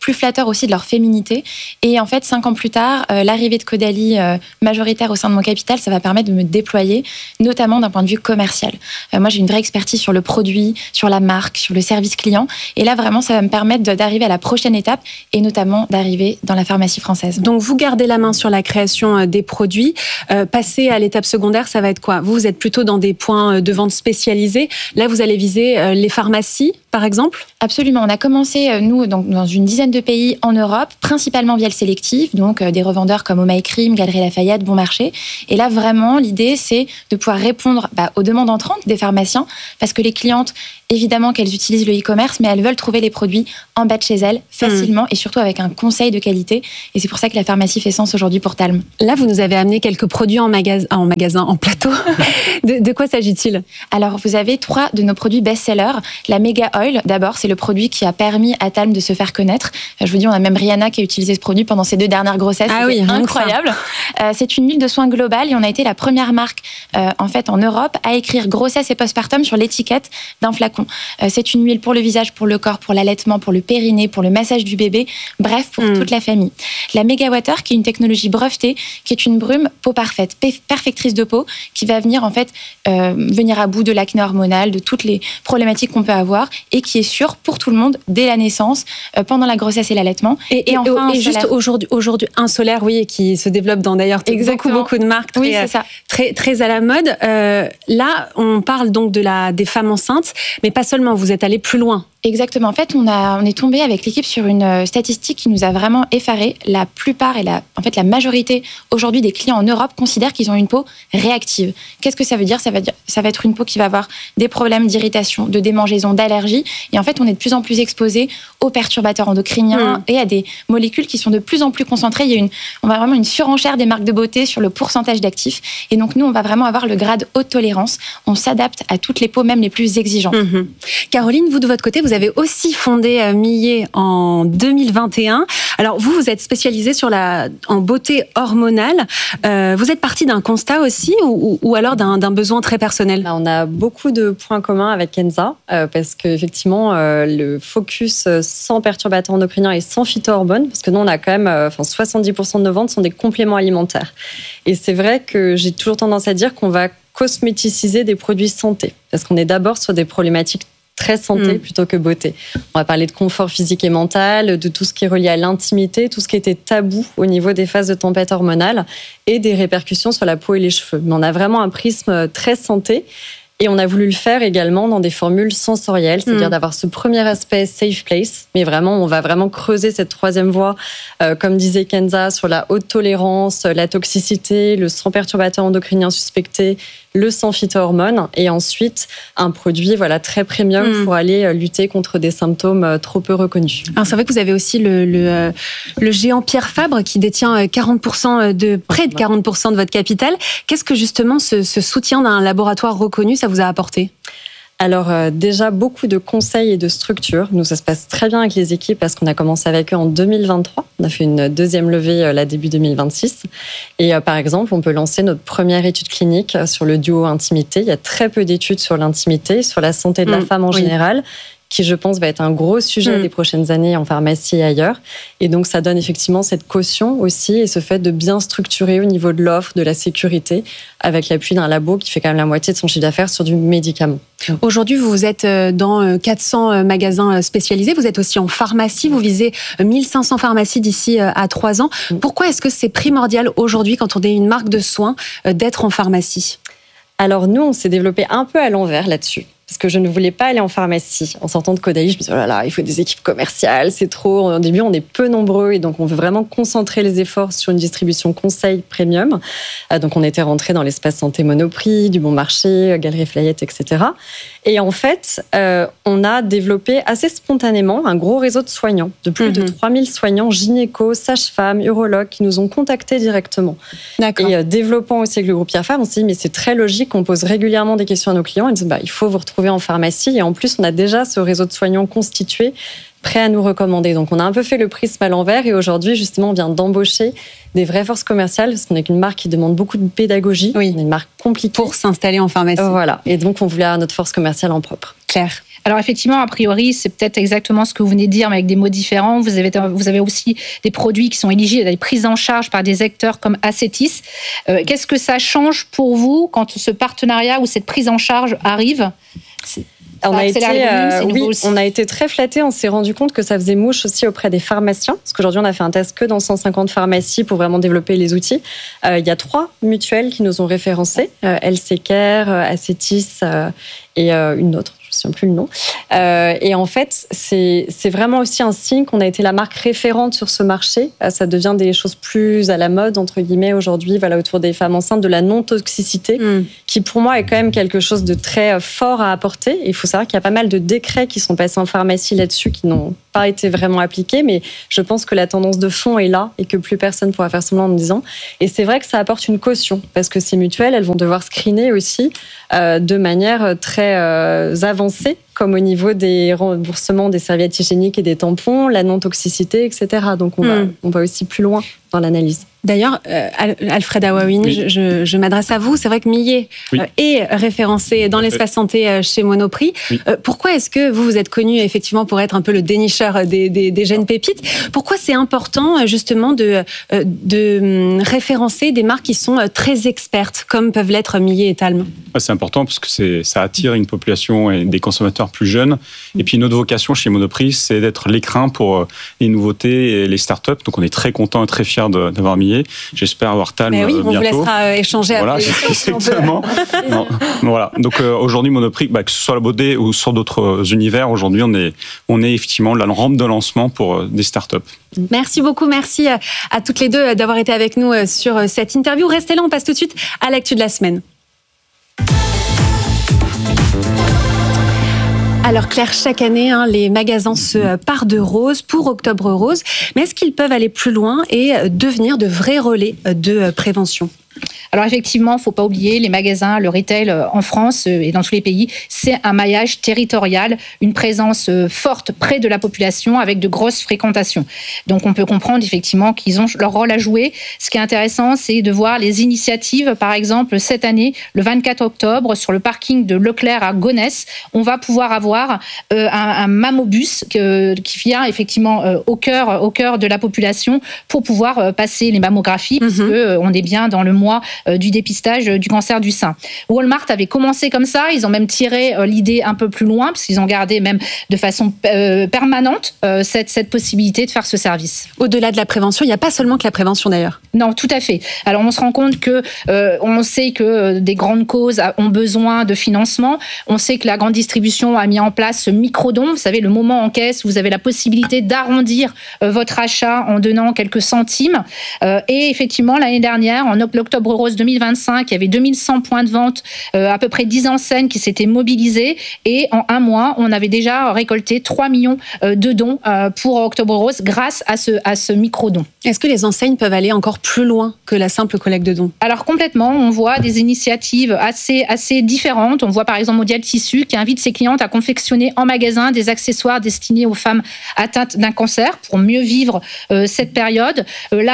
plus flatteur aussi de leur féminité. Et en fait, 5 ans plus tard, l'arrivée de Caudalie majoritaire au sein de mon capital, ça va permettre de me déployer, notamment d'un point de vue commercial. Moi, j'ai une vraie expertise sur le produit, sur la marque, sur le service client. Et là, vraiment, ça va me permettre d'arriver à la prochaine étape et notamment d'arriver dans la pharmacie française. Donc, vous gardez la main sur la création des produits. Passer à l'étape secondaire, ça va être quoi ? Vous êtes plutôt dans des points de vente spécialisés. Là, vous allez viser les pharmacies, par exemple ? Absolument. On a commencé, nous, donc, dans une dizaine de pays en Europe, principalement via le sélectif, donc des revendeurs comme Oma et Crime, Galeries Lafayette, Bon Marché. Et là, vraiment, l'idée, c'est de pouvoir répondre aux demandes entrantes des pharmaciens, parce que les clientes, évidemment qu'elles utilisent le e-commerce, mais elles veulent trouver les produits en bas de chez elles, facilement, et surtout avec un conseil de qualité. Et c'est pour ça que la pharmacie fait sens aujourd'hui pour Talm. Là, vous nous avez amené quelques produits en plateau. De quoi s'agit-il ? Alors, vous avez 3 de nos produits best-sellers. La Mega Oil, d'abord, c'est le produit qui a permis à Talm de se faire connaître. Je vous dis, on a même Rihanna qui a utilisé ce produit pendant ses 2 dernières grossesses. Ah oui, incroyable. C'est une huile de soin globale et on a été la première marque, en fait, en Europe, à écrire grossesse et postpartum sur l'étiquette d'un flacon. C'est une huile pour le visage, pour le corps, pour l'allaitement, pour le périnée, pour le massage du bébé, bref, pour toute la famille. La Mega Water, qui est une technologie brevetée, qui est une brume peau parfaite, perfectrice de peau, qui va venir en fait venir à bout de l'acné hormonal, de toutes les problématiques qu'on peut avoir, et qui est sûre pour tout le monde dès la naissance, pendant la grossesse et l'allaitement. Et enfin, juste aujourd'hui, un solaire, oui, qui se développe dans d'ailleurs beaucoup de marques, oui, c'est ça. Très à la mode. Là, on parle donc des femmes enceintes, mais pas seulement. Vous êtes allé plus loin. Exactement. En fait, on est tombé avec l'équipe sur une statistique qui nous a vraiment effarés. La plupart et la majorité aujourd'hui des clients en Europe considèrent qu'ils ont une peau réactive. Qu'est-ce que ça veut dire ? Ça va être une peau qui va avoir des problèmes d'irritation, de démangeaison, d'allergie. Et en fait, on est de plus en plus exposé aux perturbateurs endocriniens et à des molécules qui sont de plus en plus concentrées. On va vraiment une surenchère des marques de beauté sur le pourcentage d'actifs. Et donc, nous, on va vraiment avoir le grade haute tolérance. On s'adapte à toutes les peaux, même les plus exigeantes. Caroline, vous, de votre côté, vous avez aussi fondé Millet en 2021. Alors, vous êtes spécialisée en beauté hormonale. Vous êtes partie d'un constat aussi ou alors d'un besoin très personnel ? On a beaucoup de points communs avec Kenza parce qu'effectivement, le focus sans perturbateurs endocriniens et sans phytohormones, parce que nous, on a quand même 70% de nos ventes sont des compléments alimentaires. Et c'est vrai que j'ai toujours tendance à dire qu'on va cosméticiser des produits santé parce qu'on est d'abord sur des problématiques très santé plutôt que beauté. On va parler de confort physique et mental, de tout ce qui est relié à l'intimité, tout ce qui était tabou au niveau des phases de tempête hormonale et des répercussions sur la peau et les cheveux. Mais on a vraiment un prisme très santé et on a voulu le faire également dans des formules sensorielles, c'est-à-dire d'avoir ce premier aspect safe place, mais vraiment, on va vraiment creuser cette troisième voie, comme disait Kenza, sur la haute tolérance, la toxicité, le sans perturbateur endocrinien suspecté, le sans phytohormones et ensuite un produit très premium pour aller lutter contre des symptômes trop peu reconnus. Alors c'est vrai que vous avez aussi le géant Pierre Fabre qui détient près de 40% de votre capital. Qu'est-ce que justement ce soutien d'un laboratoire reconnu, ça vous a apporté ? Alors déjà beaucoup de conseils et de structures. Nous, ça se passe très bien avec les équipes parce qu'on a commencé avec eux en 2023. On a fait une deuxième levée début 2026. Et par exemple, on peut lancer notre première étude clinique sur le duo intimité. Il y a très peu d'études sur l'intimité, sur la santé de la femme en général, qui, je pense, va être un gros sujet des prochaines années en pharmacie et ailleurs. Et donc, ça donne effectivement cette caution aussi et ce fait de bien structurer au niveau de l'offre, de la sécurité, avec l'appui d'un labo qui fait quand même la moitié de son chiffre d'affaires sur du médicament. Aujourd'hui, vous êtes dans 400 magasins spécialisés. Vous êtes aussi en pharmacie. Vous visez 1500 pharmacies d'ici à 3 ans. Pourquoi est-ce que c'est primordial aujourd'hui, quand on est une marque de soins, d'être en pharmacie ? Alors nous, on s'est développé un peu à l'envers là-dessus. Parce que je ne voulais pas aller en pharmacie. En sortant de Caudalie, je me disais, oh là là, il faut des équipes commerciales, c'est trop. Au début, on est peu nombreux et donc on veut vraiment concentrer les efforts sur une distribution conseil premium. Donc on était rentré dans l'espace santé Monoprix, du Bon Marché, Galeries Lafayette, etc. Et en fait, on a développé assez spontanément un gros réseau de soignants, de plus de 3000 soignants, gynécos, sages-femmes, urologues, qui nous ont contactés directement. D'accord. Et développant aussi avec le groupe Pierre Fabre, on s'est dit, mais c'est très logique, on pose régulièrement des questions à nos clients. Ils disent, il faut vous retrouver en pharmacie. Et en plus, on a déjà ce réseau de soignants constitué prêts à nous recommander. Donc on a un peu fait le prisme à l'envers et aujourd'hui justement on vient d'embaucher des vraies forces commerciales parce qu'on est une marque qui demande beaucoup de pédagogie. Oui. On est une marque compliquée. Pour s'installer en pharmacie. Voilà. Et donc on voulait avoir notre force commerciale en propre. Claire. Alors effectivement, a priori, c'est peut-être exactement ce que vous venez de dire, mais avec des mots différents. Vous avez aussi des produits qui sont éligibles à des prises en charge par des acteurs comme Ascetis. Qu'est-ce que ça change pour vous quand ce partenariat ou cette prise en charge arrive ? On a été très flattés. On s'est rendu compte que ça faisait mouche aussi auprès des pharmaciens. Parce qu'aujourd'hui, on a fait un test que dans 150 pharmacies pour vraiment développer les outils. Il y a 3 mutuelles qui nous ont référencés. LCCare, Ascetis et une autre. Je ne sais plus le nom. Et en fait, c'est vraiment aussi un signe qu'on a été la marque référente sur ce marché. Ça devient des choses plus à la mode, entre guillemets, aujourd'hui, voilà, autour des femmes enceintes, de la non-toxicité, qui pour moi est quand même quelque chose de très fort à apporter. Il faut savoir qu'il y a pas mal de décrets qui sont passés en pharmacie là-dessus, qui n'ont pas été vraiment appliqués, mais je pense que la tendance de fond est là et que plus personne pourra faire semblant en me disant. Et c'est vrai que ça apporte une caution, parce que ces mutuelles, elles vont devoir screener aussi de manière très avancée, comme au niveau des remboursements des serviettes hygiéniques et des tampons, la non-toxicité, etc. Donc on va aussi plus loin dans l'analyse. D'ailleurs, Alfred Awawini, je m'adresse à vous. C'est vrai que Millet est référencé dans l'espace santé chez Monoprix. Pourquoi est-ce que vous êtes connu effectivement pour être un peu le dénicheur des jeunes pépites ? Pourquoi c'est important justement de référencer des marques qui sont très expertes, comme peuvent l'être Millet et Talm ? C'est important parce que ça attire une population et des consommateurs plus jeunes. Et puis notre vocation chez Monoprix, c'est d'être l'écrin pour les nouveautés et les startups. Donc on est très contents et très fiers d'avoir Millet. J'espère avoir Talm bientôt. On vous laissera échanger voilà, après. Exactement. Voilà. Donc aujourd'hui, Monoprix, que ce soit la beauté ou sur d'autres univers, aujourd'hui, on est effectivement la rampe de lancement pour des startups. Merci beaucoup. Merci à toutes les deux d'avoir été avec nous sur cette interview. Restez là, on passe tout de suite à l'actu de la semaine. Alors Claire, chaque année, les magasins se parent de rose pour Octobre Rose. Mais est-ce qu'ils peuvent aller plus loin et devenir de vrais relais de prévention ? Alors effectivement, il ne faut pas oublier, les magasins, le retail en France et dans tous les pays, c'est un maillage territorial, une présence forte près de la population avec de grosses fréquentations. Donc on peut comprendre effectivement qu'ils ont leur rôle à jouer. Ce qui est intéressant, c'est de voir les initiatives. Par exemple, cette année, le 24 octobre, sur le parking de Leclerc à Gonesse, on va pouvoir avoir un mammobus qui vient effectivement au cœur de la population pour pouvoir passer les mammographies, puisque on est bien dans le mois du dépistage du cancer du sein. Walmart avait commencé comme ça, ils ont même tiré l'idée un peu plus loin, parce qu'ils ont gardé même de façon permanente cette possibilité de faire ce service. Au-delà de la prévention, il n'y a pas seulement que la prévention d'ailleurs. Non, tout à fait. Alors on se rend compte que on sait que des grandes causes ont besoin de financement. On sait que la grande distribution a mis en place ce microdon. Vous savez, le moment en caisse, vous avez la possibilité d'arrondir votre achat en donnant quelques centimes. Et effectivement, l'année dernière, en Octobre Rose 2025, il y avait 2100 points de vente, à peu près 10 enseignes qui s'étaient mobilisées. Et en un mois, on avait déjà récolté 3 millions de dons pour Octobre Rose grâce à ce microdon. Est-ce que les enseignes peuvent aller encore plus loin que la simple collecte de dons ? Alors complètement, on voit des initiatives assez différentes. On voit par exemple Mondial Tissu qui invite ses clientes à confectionner en magasin des accessoires destinés aux femmes atteintes d'un cancer pour mieux vivre cette période.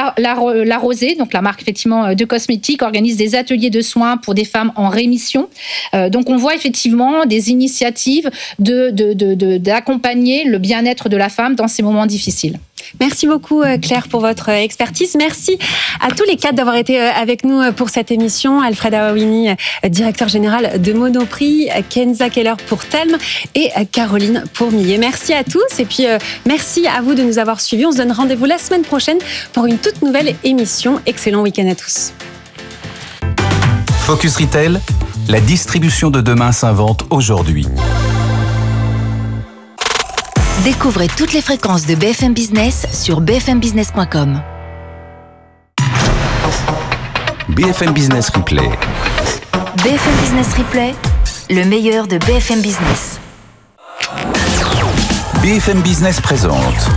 La Rosée, donc la marque effectivement de cosmétiques, organise des ateliers de soins pour des femmes en rémission. Donc on voit effectivement des initiatives d'accompagner le bien-être de la femme dans ces moments difficiles. Merci beaucoup Claire pour votre expertise. Merci à tous les quatre d'avoir été avec nous pour cette émission. Alfred Awawini, directeur général de Monoprix, Kenza Keller pour Talm et Caroline pour Millet. Merci à tous et puis merci à vous de nous avoir suivis. On se donne rendez-vous la semaine prochaine pour une toute nouvelle émission. Excellent week-end à tous. Focus Retail, la distribution de demain s'invente aujourd'hui. Découvrez toutes les fréquences de BFM Business sur bfmbusiness.com. BFM Business Replay. BFM Business Replay, le meilleur de BFM Business. BFM Business présente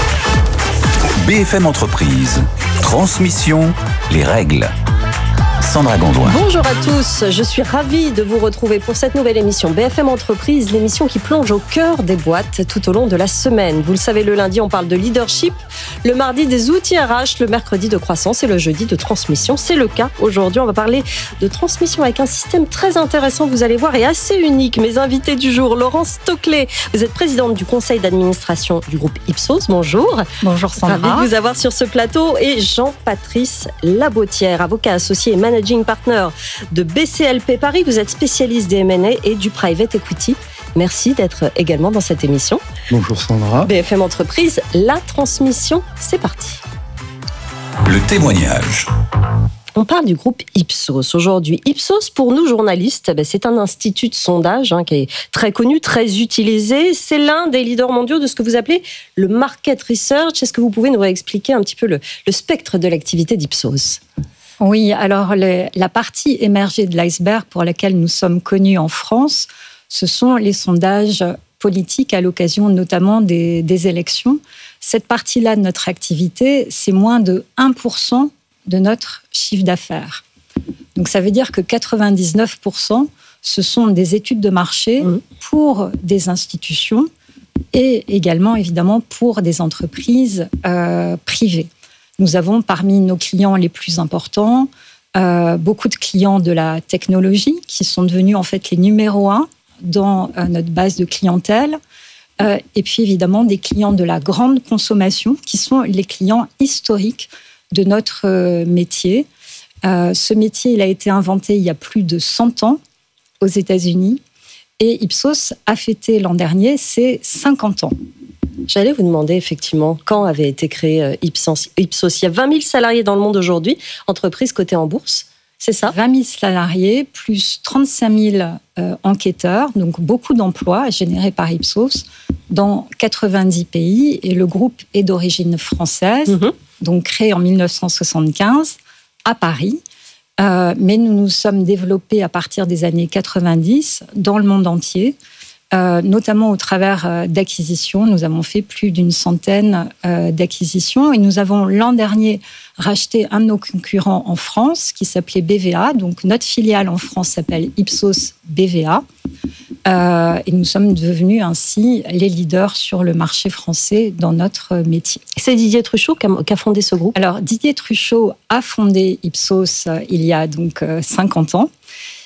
BFM Entreprise. Transmission, les règles. Sandra Gondouin. Bonjour à tous, je suis ravie de vous retrouver pour cette nouvelle émission BFM Entreprise, l'émission qui plonge au cœur des boîtes tout au long de la semaine. Vous le savez, le lundi, on parle de leadership, le mardi des outils RH, le mercredi de croissance et le jeudi de transmission. C'est le cas aujourd'hui, on va parler de transmission avec un système très intéressant, vous allez voir, et assez unique. Mes invités du jour, Laurence Stoclet, vous êtes présidente du conseil d'administration du groupe Ipsos, bonjour. Bonjour Sandra. Ravi de vous avoir sur ce plateau, et Jean-Patrice Labautière, avocat associé et managing partner de BCLP Paris. Vous êtes spécialiste des M&A et du private equity. Merci d'être également dans cette émission. Bonjour Sandra. BFM Entreprise, la transmission, c'est parti. Le témoignage. On parle du groupe Ipsos aujourd'hui. Ipsos, pour nous journalistes, c'est un institut de sondage qui est très connu, très utilisé. C'est l'un des leaders mondiaux de ce que vous appelez le market research. Est-ce que vous pouvez nous expliquer un petit peu le spectre de l'activité d'Ipsos ? Oui, alors la partie émergée de l'iceberg pour laquelle nous sommes connus en France, ce sont les sondages politiques à l'occasion notamment des élections. Cette partie-là de notre activité, c'est moins de 1% de notre chiffre d'affaires. Donc ça veut dire que 99%, ce sont des études de marché pour des institutions et également évidemment pour des entreprises privées. Nous avons parmi nos clients les plus importants beaucoup de clients de la technologie qui sont devenus en fait les numéros 1 dans notre base de clientèle. Et puis évidemment des clients de la grande consommation qui sont les clients historiques de notre métier. Ce métier, il a été inventé il y a plus de 100 ans aux États-Unis et Ipsos a fêté l'an dernier ses 50 ans. J'allais vous demander effectivement quand avait été créé Ipsos. Il y a 20 000 salariés dans le monde aujourd'hui, entreprise cotée en bourse, c'est ça ? 20 000 salariés plus 35 000 enquêteurs, donc beaucoup d'emplois générés par Ipsos dans 90 pays et le groupe est d'origine française. Donc créé en 1975 à Paris, mais nous nous sommes développés à partir des années 90 dans le monde entier, notamment au travers d'acquisitions. Nous avons fait plus d'une centaine d'acquisitions et nous avons l'an dernier racheté un de nos concurrents en France qui s'appelait BVA. Donc notre filiale en France s'appelle Ipsos BVA. Et nous sommes devenus ainsi les leaders sur le marché français dans notre métier. C'est Didier Truchot qui a fondé ce groupe ? Alors Didier Truchot a fondé Ipsos il y a donc 50 ans.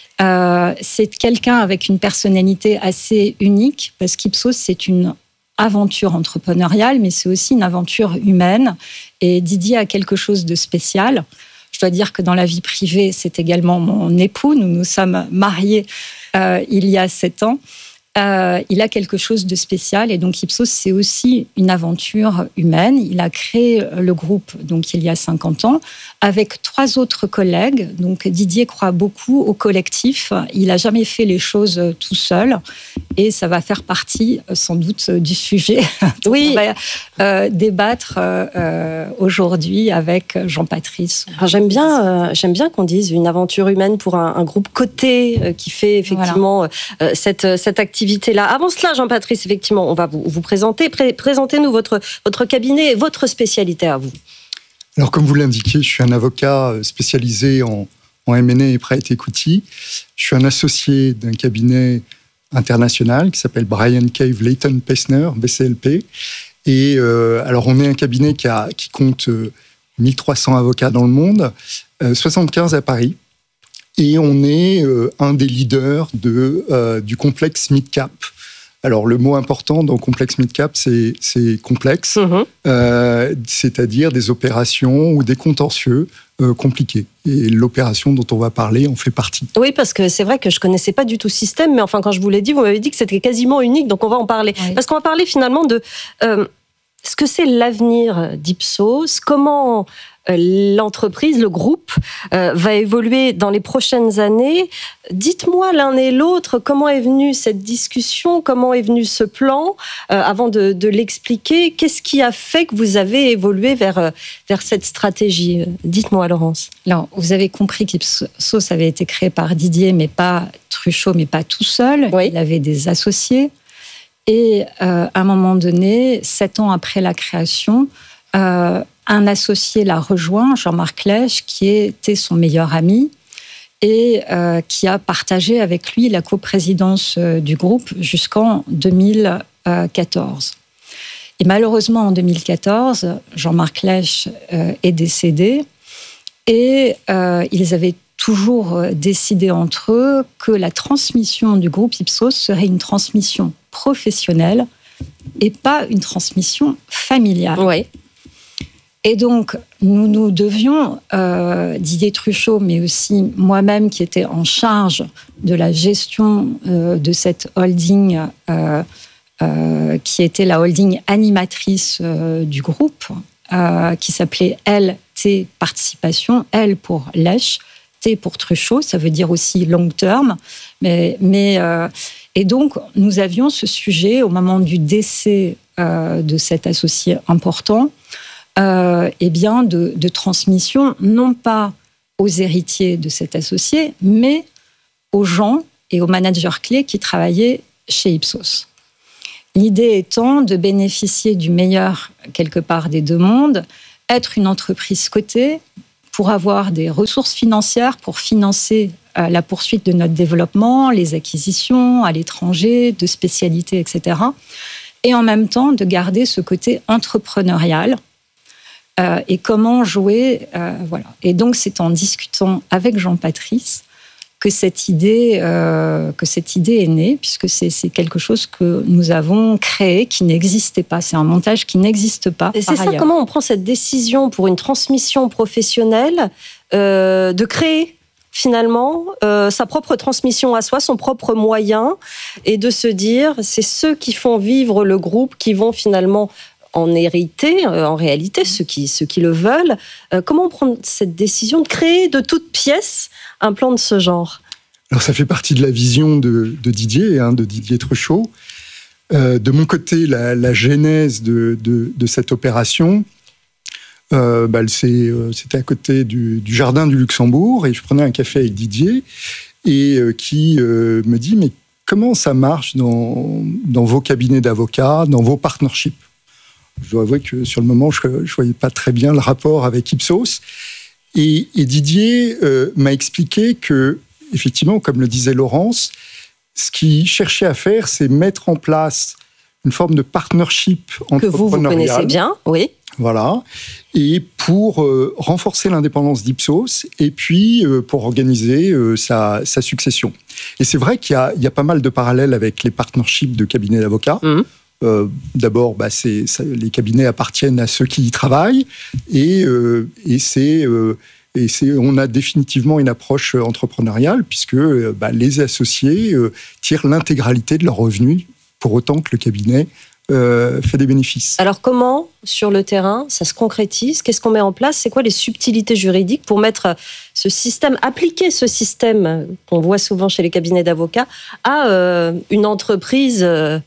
C'est quelqu'un avec une personnalité assez unique parce qu'Ipsos c'est une aventure entrepreneuriale mais c'est aussi une aventure humaine et Didier a quelque chose de spécial. Je dois dire que dans la vie privée, c'est également mon époux. Nous nous sommes mariés il y a 7 ans. Il a quelque chose de spécial et donc Ipsos, c'est aussi une aventure humaine. Il a créé le groupe donc il y a 50 ans avec 3 autres collègues. Donc Didier croit beaucoup au collectif. Il n'a jamais fait les choses tout seul et ça va faire partie sans doute du sujet. Oui. On va débattre aujourd'hui avec Jean-Patrice. Alors, j'aime bien qu'on dise une aventure humaine pour un groupe coté qui fait effectivement cette activité. Là. Avant cela, Jean-Patrice, effectivement, on va vous présenter. Présentez-nous votre cabinet et votre spécialité à vous. Alors, comme vous l'indiquez, je suis un avocat spécialisé en M&A et private equity. Je suis un associé d'un cabinet international qui s'appelle Bryan Cave Leighton Paisner, BCLP. Et alors, on est un cabinet qui compte 1300 avocats dans le monde, 75 à Paris. Et on est un des leaders du complexe mid-cap. Alors, le mot important dans complexe mid-cap, c'est complexe, c'est-à-dire des opérations ou des contentieux compliqués. Et l'opération dont on va parler en fait partie. Oui, parce que c'est vrai que je ne connaissais pas du tout ce système, mais enfin, quand je vous l'ai dit, vous m'avez dit que c'était quasiment unique, donc on va en parler. Oui. Parce qu'on va parler finalement de ce que c'est l'avenir d'Ipsos, comment l'entreprise, le groupe, va évoluer dans les prochaines années. Dites-moi l'un et l'autre, comment est venue cette discussion, comment est venu ce plan, avant de l'expliquer. Qu'est-ce qui a fait que vous avez évolué vers cette stratégie ? Dites-moi, Laurence. Alors, vous avez compris qu'Ipsos avait été créé par Didier, mais pas Truchot, mais pas tout seul. Oui. Il avait des associés. Et à un moment donné, 7 ans après la création, un associé l'a rejoint, Jean-Marc Lèche, qui était son meilleur ami. et qui a partagé avec lui la coprésidence du groupe jusqu'en 2014. Et malheureusement, en 2014, Jean-Marc Lèche est décédé et ils avaient toujours décidé entre eux que la transmission du groupe Ipsos serait une transmission professionnelle et pas une transmission familiale. Oui. Et donc, nous devions, Didier Truchot, mais aussi moi-même qui étais en charge de la gestion de cette holding, qui était la holding animatrice du groupe, qui s'appelait LT Participation, L pour Lèche, T pour Truchot, ça veut dire aussi long term. Et donc, nous avions ce sujet au moment du décès de cet associé important, de transmission, non pas aux héritiers de cet associé, mais aux gens et aux managers clés qui travaillaient chez Ipsos. L'idée étant de bénéficier du meilleur, quelque part, des deux mondes, être une entreprise cotée pour avoir des ressources financières pour financer la poursuite de notre développement, les acquisitions à l'étranger, de spécialités, etc. Et en même temps, de garder ce côté entrepreneurial. Et comment jouer, voilà. Et donc, c'est en discutant avec Jean-Patrice que cette idée est née, puisque c'est quelque chose que nous avons créé, qui n'existait pas. C'est un montage qui n'existe pas. Et c'est ça, comment on prend cette décision pour une transmission professionnelle, de créer finalement sa propre transmission à soi, son propre moyen, et de se dire, c'est ceux qui font vivre le groupe qui vont finalement en hériter, en réalité, ceux qui le veulent. Comment on prend cette décision de créer de toutes pièces un plan de ce genre? Alors, ça fait partie de la vision de Didier Truchot. De mon côté, la genèse de cette opération, c'était à côté du Jardin du Luxembourg, et je prenais un café avec Didier, et qui me dit, mais comment ça marche dans vos cabinets d'avocats, dans vos partnerships? Je dois avouer que sur le moment, je ne voyais pas très bien le rapport avec Ipsos. Et Didier m'a expliqué que, effectivement, comme le disait Laurence, ce qu'il cherchait à faire, c'est mettre en place une forme de partnership entrepreneurial. Que vous connaissez bien, oui. Voilà. Et pour renforcer l'indépendance d'Ipsos et puis pour organiser sa succession. Et c'est vrai qu'il y a pas mal de parallèles avec les partnerships de cabinets d'avocats. D'abord, les cabinets appartiennent à ceux qui y travaillent et on a définitivement une approche entrepreneuriale puisque les associés tirent l'intégralité de leurs revenus pour autant que le cabinet fait des bénéfices. Alors comment, sur le terrain, ça se concrétise? Qu'est-ce qu'on met en place? C'est quoi les subtilités juridiques pour mettre ce système, appliquer ce système qu'on voit souvent chez les cabinets d'avocats à une entreprise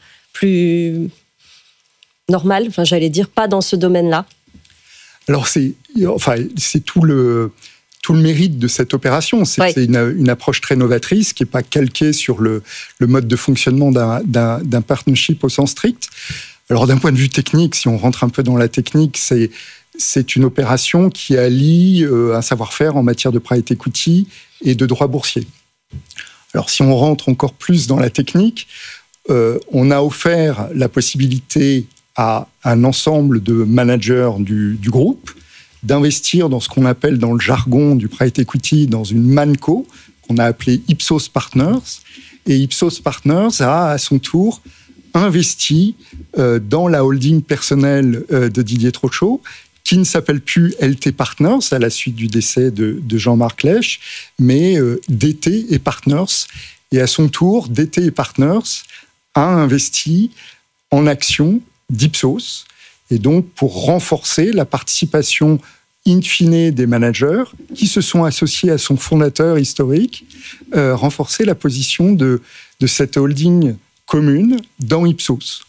plus normale, j'allais dire, pas dans ce domaine-là? Alors, c'est tout le mérite de cette opération. C'est une approche très novatrice qui n'est pas calquée sur le mode de fonctionnement d'un partnership au sens strict. Alors, d'un point de vue technique, si on rentre un peu dans la technique, c'est une opération qui allie un savoir-faire en matière de private equity et de droit boursier. Alors, si on rentre encore plus dans la technique, on a offert la possibilité à un ensemble de managers du groupe d'investir dans ce qu'on appelle dans le jargon du private equity dans une manco qu'on a appelée Ipsos Partners. Et Ipsos Partners a à son tour investi dans la holding personnelle de Didier Truchot, qui ne s'appelle plus LT Partners à la suite du décès de Jean-Marc Lèche, mais DT et Partners. Et à son tour, DT et Partners a investi en actions d'Ipsos, et donc pour renforcer la participation in fine des managers qui se sont associés à son fondateur historique, renforcer la position de cette holding commune dans Ipsos.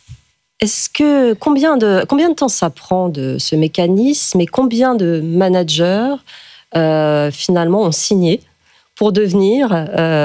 Combien de temps ça prend de ce mécanisme et combien de managers finalement ont signé pour devenir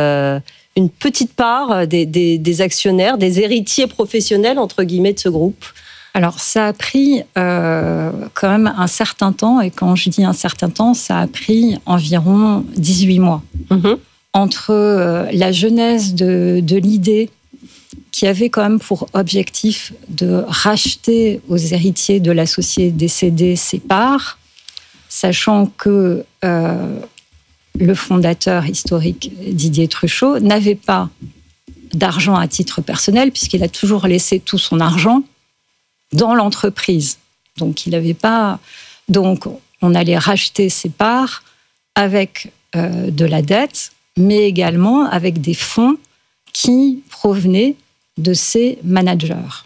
une petite part des actionnaires, des héritiers professionnels, entre guillemets, de ce groupe? Alors, ça a pris quand même un certain temps, et quand je dis un certain temps, ça a pris environ 18 mois. entre la genèse de l'idée qui avait quand même pour objectif de racheter aux héritiers de l'associé décédé ses parts, sachant que le fondateur historique Didier Truchot n'avait pas d'argent à titre personnel, puisqu'il a toujours laissé tout son argent dans l'entreprise. Donc, il n'avait pas. Donc, on allait racheter ses parts avec de la dette, mais également avec des fonds qui provenaient de ses managers.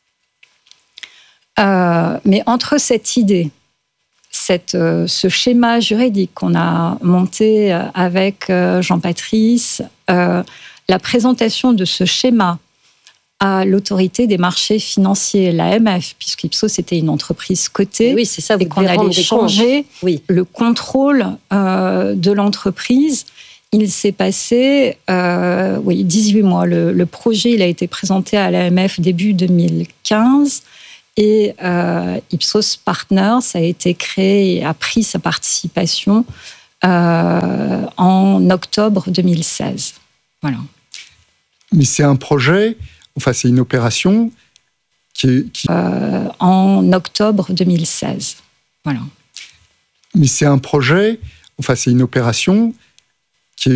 Mais entre cette idée, ce schéma juridique qu'on a monté avec Jean-Patrice, la présentation de ce schéma à l'autorité des marchés financiers, l'AMF, puisqu'Ipsos c'était une entreprise cotée, oui, c'est ça, et qu'on allait changer le contrôle de l'entreprise. Il s'est passé 18 mois. Le projet il a été présenté à l'AMF début 2015 et Ipsos Partners a été créé et a pris sa participation en octobre 2016. Voilà. Mais c'est un projet, enfin c'est une opération qui... en octobre 2016. Voilà. Mais c'est un projet, enfin c'est une opération